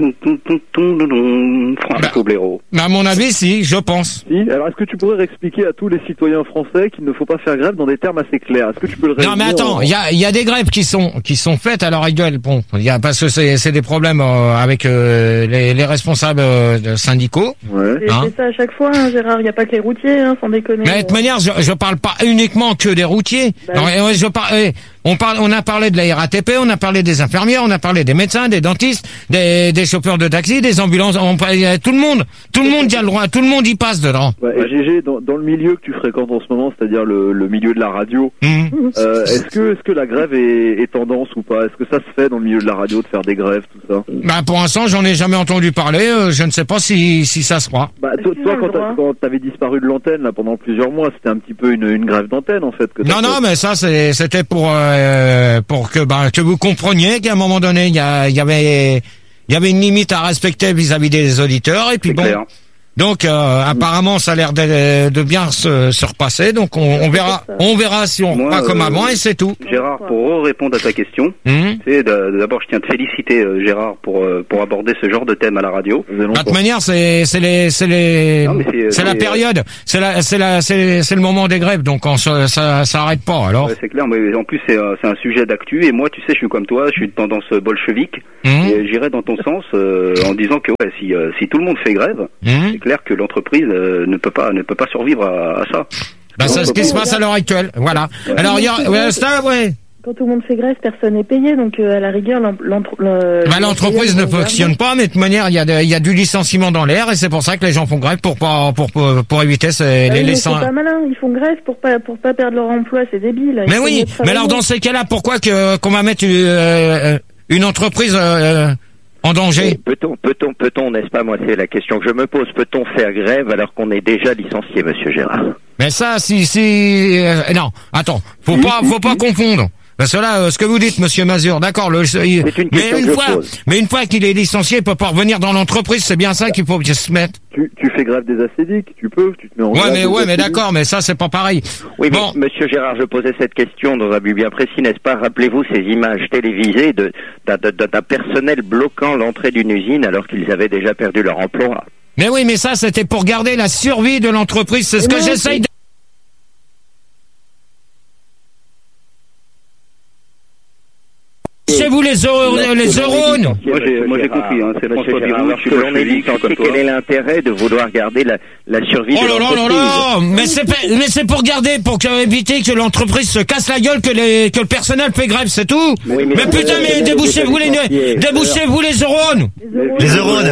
Francisco Blaireau.
Bah, à mon avis, si, je pense.
Si. Alors est-ce que tu pourrais expliquer à tous les citoyens français qu'il ne faut pas faire grève dans des termes assez clairs? Est-ce que tu peux le
Non, mais
résumer
attends,
en-
il y a, il y a des grèves qui sont qui sont faites à l'heure actuelle. Bon, il y a parce que c'est c'est des problèmes euh, avec euh, les, les responsables euh, syndicaux.
Ouais.
C'est
Hein
c'est ça à chaque fois, hein, Gérard. Il n'y a pas que les routiers, hein, sans déconner.
Mais de toute manière, je, je parle pas uniquement que des routiers.
Bah
Non,
oui.
et ouais, je parle, eh, on parle, on a parlé de la R A T P, on a parlé des infirmières, on a parlé des médecins, des dentistes, des, des chauffeurs de taxi, des ambulances. On, il y a tout le monde, tout le monde y a le droit, tout le monde y passe dedans.
Ouais, et Gégé, dans, dans le milieu que tu fréquentes en ce moment, c'est-à-dire le, le milieu de la radio,
Hum.
euh, est-ce que est-ce que la grève est, est tendance ou pas? Est-ce que ça se fait dans le milieu de la radio de faire des grèves, tout ça?
Bah pour l'instant, j'en ai jamais entendu parler. euh, je ne sais pas si si ça se fera.
Bah toi, toi quand, t'as- quand t'avais disparu de l'antenne là pendant plusieurs mois, c'était un petit peu une, une grève d'antenne en fait. Que t'as
Non, non,
fait.
mais ça, c'est- c'était pour euh, euh, pour que bah, que vous compreniez qu'à un moment donné, il y, a, il y avait il y avait une limite à respecter vis-à-vis des auditeurs. Et puis
C'est
bon.
clair.
Donc euh, apparemment ça a l'air de, de bien se, se repasser, donc on, on verra on verra si on
Moi,
repart comme
euh,
avant et c'est tout.
Gérard, pour répondre à ta question,
Mmh.
c'est de- d'abord je tiens à te féliciter euh, Gérard pour euh, pour aborder ce genre de thème à la radio.
De toute manière, c'est c'est les c'est les
Non, mais c'est-
c'est la
c'est-
période, c'est la c'est la c'est c'est le moment des grèves, donc on, se- ça ça arrête pas alors.
Ouais, c'est clair, mais en plus c'est euh, c'est un sujet d'actu et moi tu sais je suis comme toi, je suis de tendance bolchevique
Mmh.
et j'irai dans ton sens euh, en disant que ouais, si euh, si tout le monde fait grève,
Mmh.
c'est clair que l'entreprise euh, ne peut pas ne peut pas survivre à, à ça.
Bah c'est ce qui se passe à l'heure actuelle, voilà. Alors il y a ouais, ça ouais.
Quand tout le monde fait grève, personne n'est payé, donc euh, à la rigueur, l'en- l'entre- le-
Bah, l'entreprise ne
l'employeur-
fonctionne pas, mais de toute manière, il y a de- il y a du licenciement dans l'air et c'est pour ça que les gens font grève pour pas pour pour, pour éviter ces,
Ah
les
oui, mais
laissants.
c'est pas malin, ils font grève pour pas pour pas perdre leur emploi, c'est débile. Il
Mais
faut
oui,
mieux
mais
travailler.
alors dans ces cas-là, pourquoi que qu'on va mettre euh, une entreprise euh, en danger?
Peut-on, peut-on, peut-on, n'est-ce pas, moi c'est la question que je me pose, peut-on faire grève alors qu'on est déjà licencié, monsieur Gérard?
Mais ça, si, si, euh, non, attends, faut pas, faut pas confondre. Parce que là, euh, ce que vous dites, monsieur Mazur, d'accord, le, il-
une
mais
question
une
que je
fois,
pose.
mais une fois qu'il est licencié, il peut pas revenir dans l'entreprise, c'est bien ça qu'il faut se mettre.
Tu, tu fais grève des acédiques, tu peux, tu te mets en
Ouais,
grève
mais,
des
ouais, mais
acédiques.
d'accord, mais ça, c'est pas pareil.
Oui,
Bon.
mais monsieur Gérard, je posais cette question dans un but bien précis, n'est-ce pas? Rappelez-vous ces images télévisées de, d'un, d'un- d'un personnel bloquant l'entrée d'une usine alors qu'ils avaient déjà perdu leur emploi.
Mais oui, mais ça, c'était pour garder la survie de l'entreprise, c'est ce que
non,
j'essaye de... Chez vous les, euro- les neurones.
Moi j'ai moi j'ai compris, hein, c'est François Birou, je suis
Lorsque l'on est
bolchevique, hein, comme
licencié,
toi.
quel est l'intérêt de vouloir garder la, la survie
Oh
de
là là là
l'entreprise?
là, mais c'est pas- mais c'est pour garder, pour que- éviter que l'entreprise se casse la gueule, que les que le personnel fait grève, c'est tout.
Oui, mais
mais
ça,
putain,
euh,
mais
vous
débouchez-vous les
licenciés.
débouchez-vous les neurones.
Les neurones.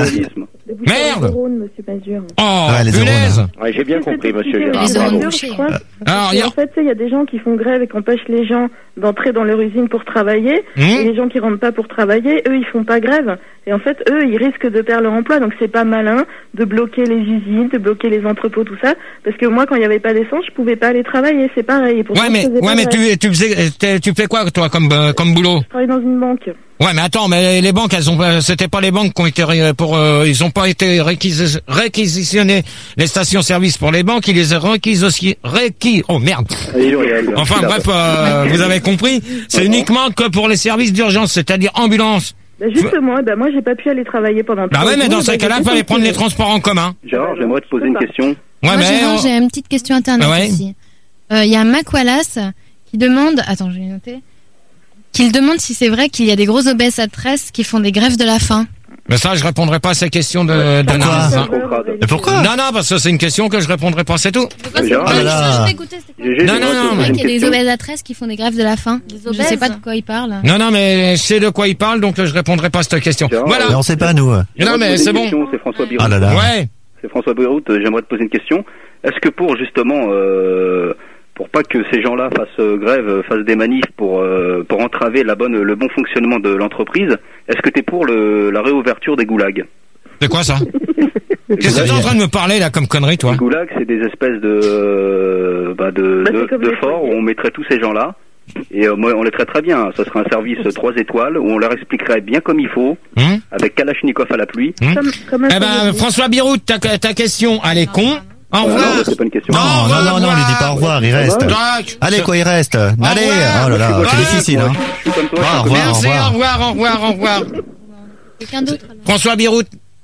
Merde.
Monsieur Mazur.
Oh,
Ouais, les
punaise.
neurones.
Ouais, j'ai bien compris, monsieur
Les
Gérard.
neurones
bravo.
bouchés.
Je crois.
Alors, il y a-
En fait, tu sais, il y a des gens qui font grève et qui empêchent les gens d'entrer dans leur usine pour travailler.
Mmh.
Et les gens qui rentrent pas pour travailler, eux, ils font pas grève. Et en fait, eux, ils risquent de perdre leur emploi. Donc, c'est pas malin de bloquer les usines, de bloquer les entrepôts, tout ça. Parce que moi, quand il y avait pas d'essence, je pouvais pas aller travailler. C'est pareil. Et pourtant,
Ouais,
je
mais
faisais
ouais,
pas
mais
grève.
tu tu faisais t'es- tu fais quoi toi comme euh, comme boulot?
Je travaille dans une banque.
Ouais, mais attends, mais les banques, elles ont pas- c'était pas les banques qui ont été ré- pour euh, ils ont pas été réquisi- réquisitionnés les stations-service pour les banques, ils les ont réquisitionné réquis. Oh merde. Enfin bref, euh, vous avez compris, c'est uniquement que pour les services d'urgence, c'est-à-dire ambulance.
Bah justement, bah moi, j'ai pas pu aller travailler pendant.
Bah
trois
ouais, mais
jours,
dans
bah,
ces cas-là,
j'étais
fallait prendre les
confinée.
transports en commun.
Gérard, j'aimerais te poser une question.
Ouais,
Moi,
mais
Gérard,
on-
j'ai une petite question internet
Ouais.
aussi. Euh, Il y a Mac Wallace qui demande, attends, je vais noter, qu'il demande si c'est vrai qu'il y a des gros obèses à tresse qui font des grèves de la faim.
mais ça, je répondrai pas à ces questions de d'analyse. hein.
Mais pourquoi?
Non, non, parce que c'est une question que je répondrai pas, c'est tout.
Gérard,
Oh là là.
Je t'écoutais, c'était quoi?
Gégé,
Non,
j'aimerais
non,
te
non,
poser
mais-
Ouais,
une
qu'il y a des
question.
obèses à tresse qui font des grèves de la faim. Je
obèses.
sais pas de quoi il parle.
Non, non, mais je sais de quoi il parle, donc je répondrai pas à cette question.
Gérard,
Voilà.
Mais on sait pas, nous.
Non,
J'aimerais te
mais
poser
c'est
une
bon.
question, C'est François Birou.
Ah là là.
Ouais.
C'est François Birou, euh, j'aimerais te poser une question. Est-ce que pour justement, euh, pour pas que ces gens-là fassent euh, grève, euh, fassent des manifs pour euh, pour entraver la bonne, le bon fonctionnement de l'entreprise, est-ce que tu es pour le, la réouverture des goulags?
C'est quoi ça? Qu'est-ce que t'es en train de me parler là comme connerie, toi?
Les goulags, c'est des espèces de euh, bah, de,
Bah, c'est
de,
comme
de
les
forts où on mettrait tous ces gens-là. Et euh, moi, on les traiterait très bien. Ça serait un service trois étoiles où on leur expliquerait bien comme il faut,
Hum
avec Kalachnikov à la pluie.
Hum
Comme, comme un
Eh ben,
service.
François Birout, ta, ta question, elle est con. Au
Euh,
revoir.
non, c'est pas une question.
Non, non, non, non, lui dis pas au revoir, il reste.
Jacques.
Allez, quoi, il reste. Allez,
revoir.
oh là là,
Ouais,
c'est difficile, hein.
Je suis comme toi.
Au
je suis
revoir, au
Merci, au
revoir.
revoir, au revoir, au revoir.
Quelqu'un d'autre alors.
François Birout.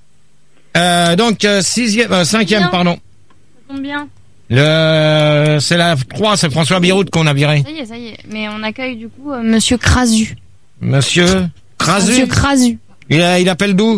Euh, donc, euh, sixième, euh, cinquième,
Bien.
pardon.
Ça tombe bien.
Le, c'est la trois, c'est François Birout qu'on a viré.
Ça y est, ça y est. Mais on accueille du coup euh, Monsieur Crasu.
Monsieur Crasu.
Monsieur Crasu.
Il, a- il appelle d'où?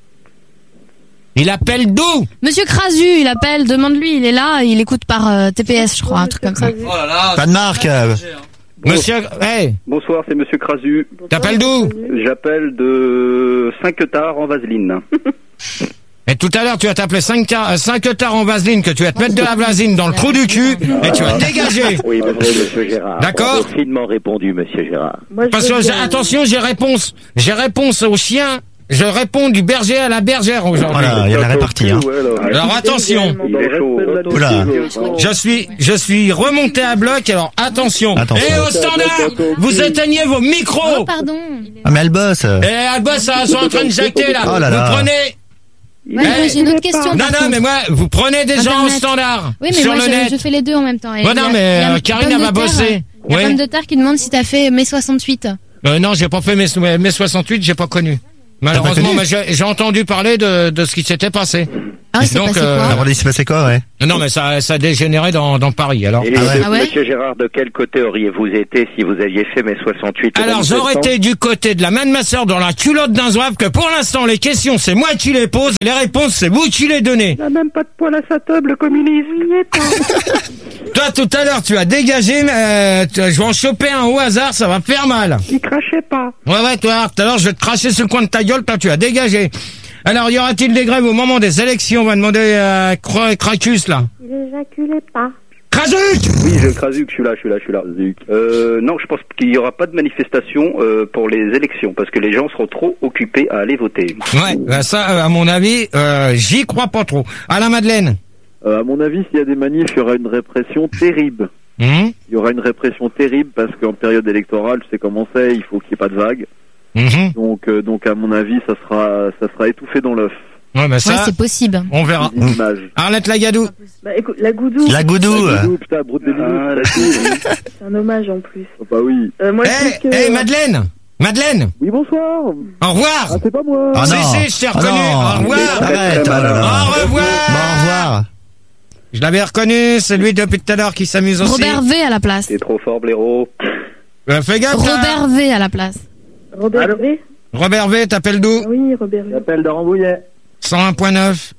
Il appelle d'où?
Monsieur Crasu, il appelle, demande-lui, il est là, il écoute par euh, T P S, je crois, un truc comme ça.
Oh là là.
Pas de marque. euh.
Monsieur, hey,
Bonsoir, c'est Monsieur Crasu.
t'appelles d'où?
J'appelle de Saint-Quetard en Vaseline.
Et tout à l'heure, tu vas t'appeler cinq tares en vaseline, que tu vas te mettre de la vaseline dans le trou du cul, et tu vas dégager.
Oui, monsieur, monsieur Gérard.
D'accord.
Vous avez finement répondu, monsieur Gérard.
Moi, je
Parce
veux
que, j'ai-
bien-
attention, j'ai réponse. J'ai réponse au chien je réponds du berger à la bergère aujourd'hui.
Voilà, il y a la répartie, hein.
Alors attention.
Oula.
Je suis, je suis remonté à bloc, alors attention.
Attention.
Et au standard, vous éteignez vos micros.
Oh, pardon.
Ah, mais elle bosse.
Et elle bosse, elles sont en train de jacter là.
Oh là là.
Vous prenez.
Ouais, moi, j'ai une autre question.
Non,
par
non,
contre.
mais moi, vous prenez des gens au
Internet.
standard.
Oui, mais
sur
moi,
le
je,
net.
je fais les deux en même temps. Et
Bon,
il y a-
non, mais,
il y a
euh, Karine,
Pomme
elle
de
va
Terre,
bosser.
Il y a
Ouais.
Pomme de Terre qui demande si t'as fait mai soixante-huit.
Euh, non, j'ai pas fait mes, mes soixante-huit, j'ai pas connu. Malheureusement, mais j'ai j'ai entendu parler de, de ce qui s'était passé.
Ah, il s'est passé quoi
Alors, il s'est passé quoi, ouais?
Non, mais ça, ça a dégénéré dans, dans Paris, alors.
Et
Ah ouais.
de-
Ah ouais
Monsieur Gérard, de quel côté auriez-vous été si vous aviez fait mes soixante-huit au
Alors, j'aurais
manifestants
été du côté de la main de ma sœur dans la culotte d'un zouave, que pour l'instant, les questions, c'est moi qui les pose, et les réponses, c'est vous qui les donnez.
Il n'a même pas de poil à sa table, le communiste.
Toi, tout à l'heure, tu as dégagé, mais euh, tu- je vais en choper un au hasard, ça va faire mal.
Il crachait pas.
Ouais, ouais, toi, tout à l'heure, je vais te cracher sur le coin de ta gueule, toi, tu as dégagé. Alors, y aura-t-il des grèves au moment des élections? On va demander à Cra- Cracus, là.
Il éjaculait pas.
Krasuc!
Oui, je Krasuc, je suis là, je suis là, je suis là. Zuc. Euh, non, je pense qu'il n'y aura pas de manifestation euh, pour les élections parce que les gens seront trop occupés à aller voter.
Ouais, bah ça, euh, à mon avis, euh, j'y crois pas trop. À la Madeleine.
Euh, à mon avis, s'il y a des manifs, il y aura une répression terrible.
Hum,
Il y aura une répression terrible parce qu'en période électorale, tu sais comment c'est, il faut qu'il n'y ait pas de vagues.
hum.
Donc, euh, donc à mon avis, ça sera, ça sera étouffé dans l'œuf.
Ouais, bah ça,
Ouais, c'est possible.
on verra.
Une image.
Arlette Lagadou.
Bah écoute, la goudou.
La goudou.
La goudou, putain, brute des
Ah, la
C'est un hommage en plus.
Oh, bah oui.
Euh, moi, je
Eh,
trouve que...
eh, Madeleine. Madeleine.
Oui, bonsoir.
Au revoir.
Ah, c'est pas moi.
Ah
Si,
non.
si, je t'ai
Ah
reconnu.
non.
Au revoir.
Arrête, oh là là.
Au revoir.
Bon, au revoir.
Je l'avais reconnu, c'est lui depuis tout à l'heure qui s'amuse aussi.
Robert V à la place.
C'est trop fort, blaireau.
Euh, fais gaffe. là.
Robert V à la place.
Robert V.
Robert V, t'appelles d'où?
Oui, Robert V.
J'appelle de Rambouillet.
cent un point neuf.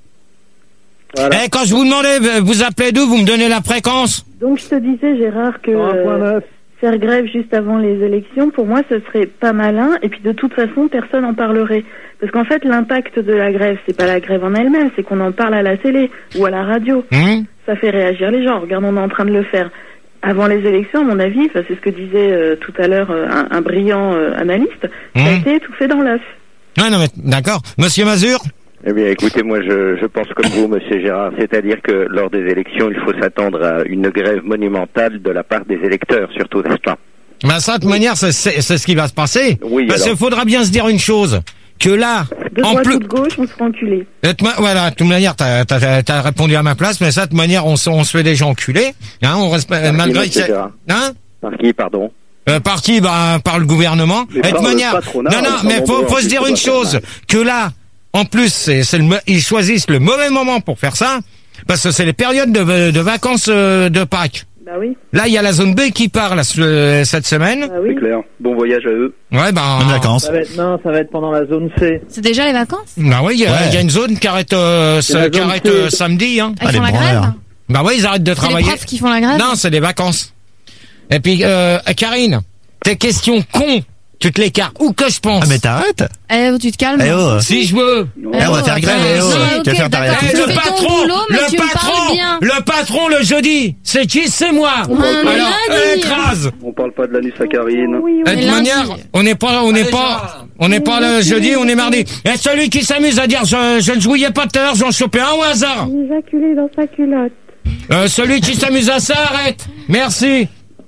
Voilà.
Eh, quand je vous demandais, euh, vous appelez d'où? Vous me donnez la fréquence?
Donc je te disais, Gérard, que
un point
euh,
neuf.
faire grève juste avant les élections, pour moi, ce serait pas malin. Et puis de toute façon, personne n'en parlerait. Parce qu'en fait, l'impact de la grève, c'est pas la grève en elle-même, c'est qu'on en parle à la télé ou à la radio.
Hum
Ça fait réagir les gens. Regarde, on est en train de le faire. Avant les élections, à mon avis, enfin, c'est ce que disait euh, tout à l'heure euh, un, un brillant euh, analyste, ça a
Hum.
été étouffé dans l'œuf.
Ouais, non, mais d'accord. Monsieur Mazur?
Eh bien, écoutez, moi, je, je pense comme vous, Monsieur Gérard, c'est-à-dire que lors des élections, il faut s'attendre à une grève monumentale de la part des électeurs, surtout, n'est-ce pas?
Bah ça, de toute manière, c'est c'est- c'est ce qui va se passer.
Oui,
Parce
alors.
qu'il faudra bien se dire une chose. Que là,
De
en
droite
plus...
ou de gauche, on se fait enculer.
De toute ma- Voilà, de toute manière, t'as as, as répondu à ma place, mais ça, de toute manière, on, se- on se fait des gens enculés. Hein, on reste,
Par qui,
malgré
Monsieur
que...
Gérard
Hein
Par qui, pardon?
Euh, par qui? Bah, par le gouvernement.
Mais
Et de
par
toute
le
manière, non,
patronat,
non,
ils
mais
sont
faut,
nombreux,
faut
en
se
plus,
dire
au
une
patronat.
chose, que là, en plus, c'est c'est le, mo- ils choisissent le mauvais moment pour faire ça, parce que c'est les périodes de, de vacances euh, de Pâques.
Bah oui.
Là, il y a la zone B qui part là, ce- cette semaine.
Bah oui.
C'est clair. Bon voyage à eux.
Ouais, bah,
Bonnes vacances.
Ça va être, non, ça va être pendant la zone C.
C'est déjà les vacances?
bah oui, il y, a-
Ouais.
il y a une zone qui arrête, euh,
C'est la
qui
zone
arrête
C.
euh, samedi. Hein.
Ils
Ah,
font
les
la grève?
branleurs.
Bah oui, ils arrêtent de
C'est les
travailler.
profs qui font la grève?
Non, c'est des vacances. Et puis, euh, Karine, tes questions cons, tu te les cartes. Où que je pense.
Ah, mais t'arrêtes.
Eh, tu te calmes.
Eh oh.
Si je veux.
Eh, on va faire grève, eh oh.
Non,
Tu vas
ok,
faire ta
d'accord.
Eh,
réaction.
Tu
le
fais ton
patron,
boulot, mais
le
tu me
patron,
parles bien.
le patron le jeudi. C'est qui? C'est moi.
on est
Alors,
lundi.
écrase.
On parle pas de l'anus à Karine.
Oui,
De
oui.
toute
lundi.
manière, on n'est pas, on n'est pas, on n'est pas le jeudi, on est mardi. Et celui qui s'amuse à dire, je, je ne jouais pas tout à l'heure, j'en chopais un au hasard.
Il éjaculait dans sa culotte.
Euh, celui qui s'amuse à ça, arrête. Merci.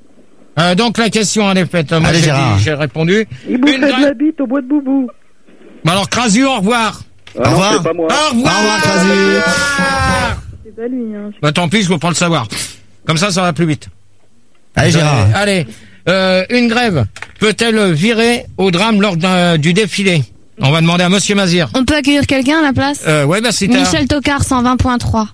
Euh, donc la question elle est faite. Moi
Allez,
j'ai
Gérard.
dit- j'ai répondu.
Il
Une
bouffait de
gra-
la bite au bois de boubou.
Bah alors Crasu, au revoir.
Ah non,
revoir.
c'est pas moi.
Au revoir.
Au revoir, Crasu.
C'est pas lui, hein.
Bah tant pis, je veux pas le savoir. Comme ça, ça va plus vite.
Allez, Gérard.
Euh, allez, euh, une grève peut-elle virer au drame lors d'un- du défilé? On va demander à Monsieur Mazir.
On peut accueillir quelqu'un à la place?
Euh, ouais, bah si t'as...
Michel Tocard, cent vingt point trois.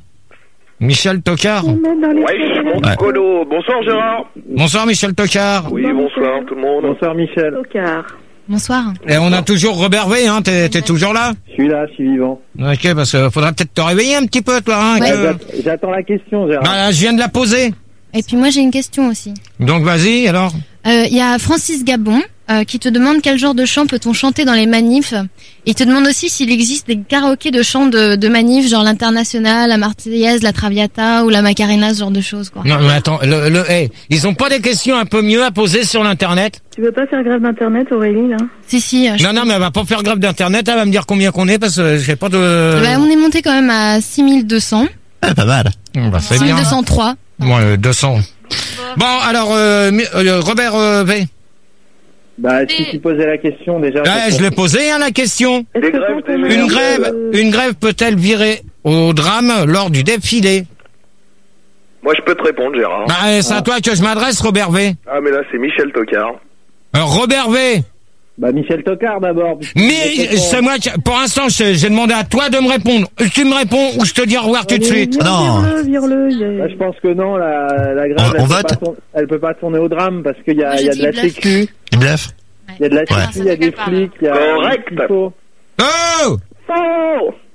Michel Tocard.
Ils mettent dans les
Ouais, mon
Ouais.
colo. Bonsoir Gérard.
Bonsoir Michel Tocard.
Oui, bonsoir tout le monde.
Bonsoir Michel.
Tocard.
Bonsoir.
Et on a toujours Robert V, hein, t'es t'es toujours là?
Je suis là, je suis vivant.
Ok, parce qu'il faudra peut-être te réveiller un petit peu, toi, hein.
Ouais.
que-
Euh, j'att- J'attends la question, Gérard.
Bah, là, je viens de la poser.
Et puis moi j'ai une question aussi.
Donc vas-y, alors.
Euh, Il y a Francis Gabon euh, qui te demande quel genre de chant peut-on chanter dans les manifs. Et il te demande aussi s'il existe des karaokés de chants de, de manifs, genre l'Internationale, la Marseillaise, la Traviata ou la Macarena, ce genre de choses, quoi.
Non, mais attends, le, le, hey, ils ont pas des questions un peu mieux à poser sur l'internet?
Tu veux pas faire grève d'internet, Aurélie, là?
Si, si.
Non, non, mais elle va pas faire grève d'internet, elle va me dire combien qu'on est parce que j'ai pas de...
Bah, on est monté quand même à six mille deux cents.
Ah, pas mal.
Bah, c'est
six mille deux cent
bien.
trois.
Bon, euh, deux cents. Bon, alors, euh, mi- euh, Robert euh, V.
Bah, si tu posais la question déjà.
Ouais, je l'ai posé, hein, la question.
Des grèves, des
Une
grèves,
grève,
euh,
une grève peut-elle virer au drame lors du défilé?
Moi, je peux te répondre, Gérard.
Bah, c'est à toi que je m'adresse, Robert V.
Ah, mais là, c'est Michel Tocard.
Alors, Robert V.
Bah, Michel Tocard d'abord.
Mais c'est moi qui, pour l'instant, je- j'ai demandé à toi de me répondre. Tu me réponds ou je te dis au revoir tout de suite.
Non.
Vire-le, vire-le. il y a-
Bah, je pense que non, la, la grève,
On-
elle,
on
peut
vote
pas tourner, elle peut pas tourner au drame parce qu'il y a,
Moi,
il y a
je
de la
dis bluff.
sécu,
Il bluffe.
il y a de la
Ouais.
sécu, il y a des flics, il y a
Correct.
il faut.
Oh!
Oh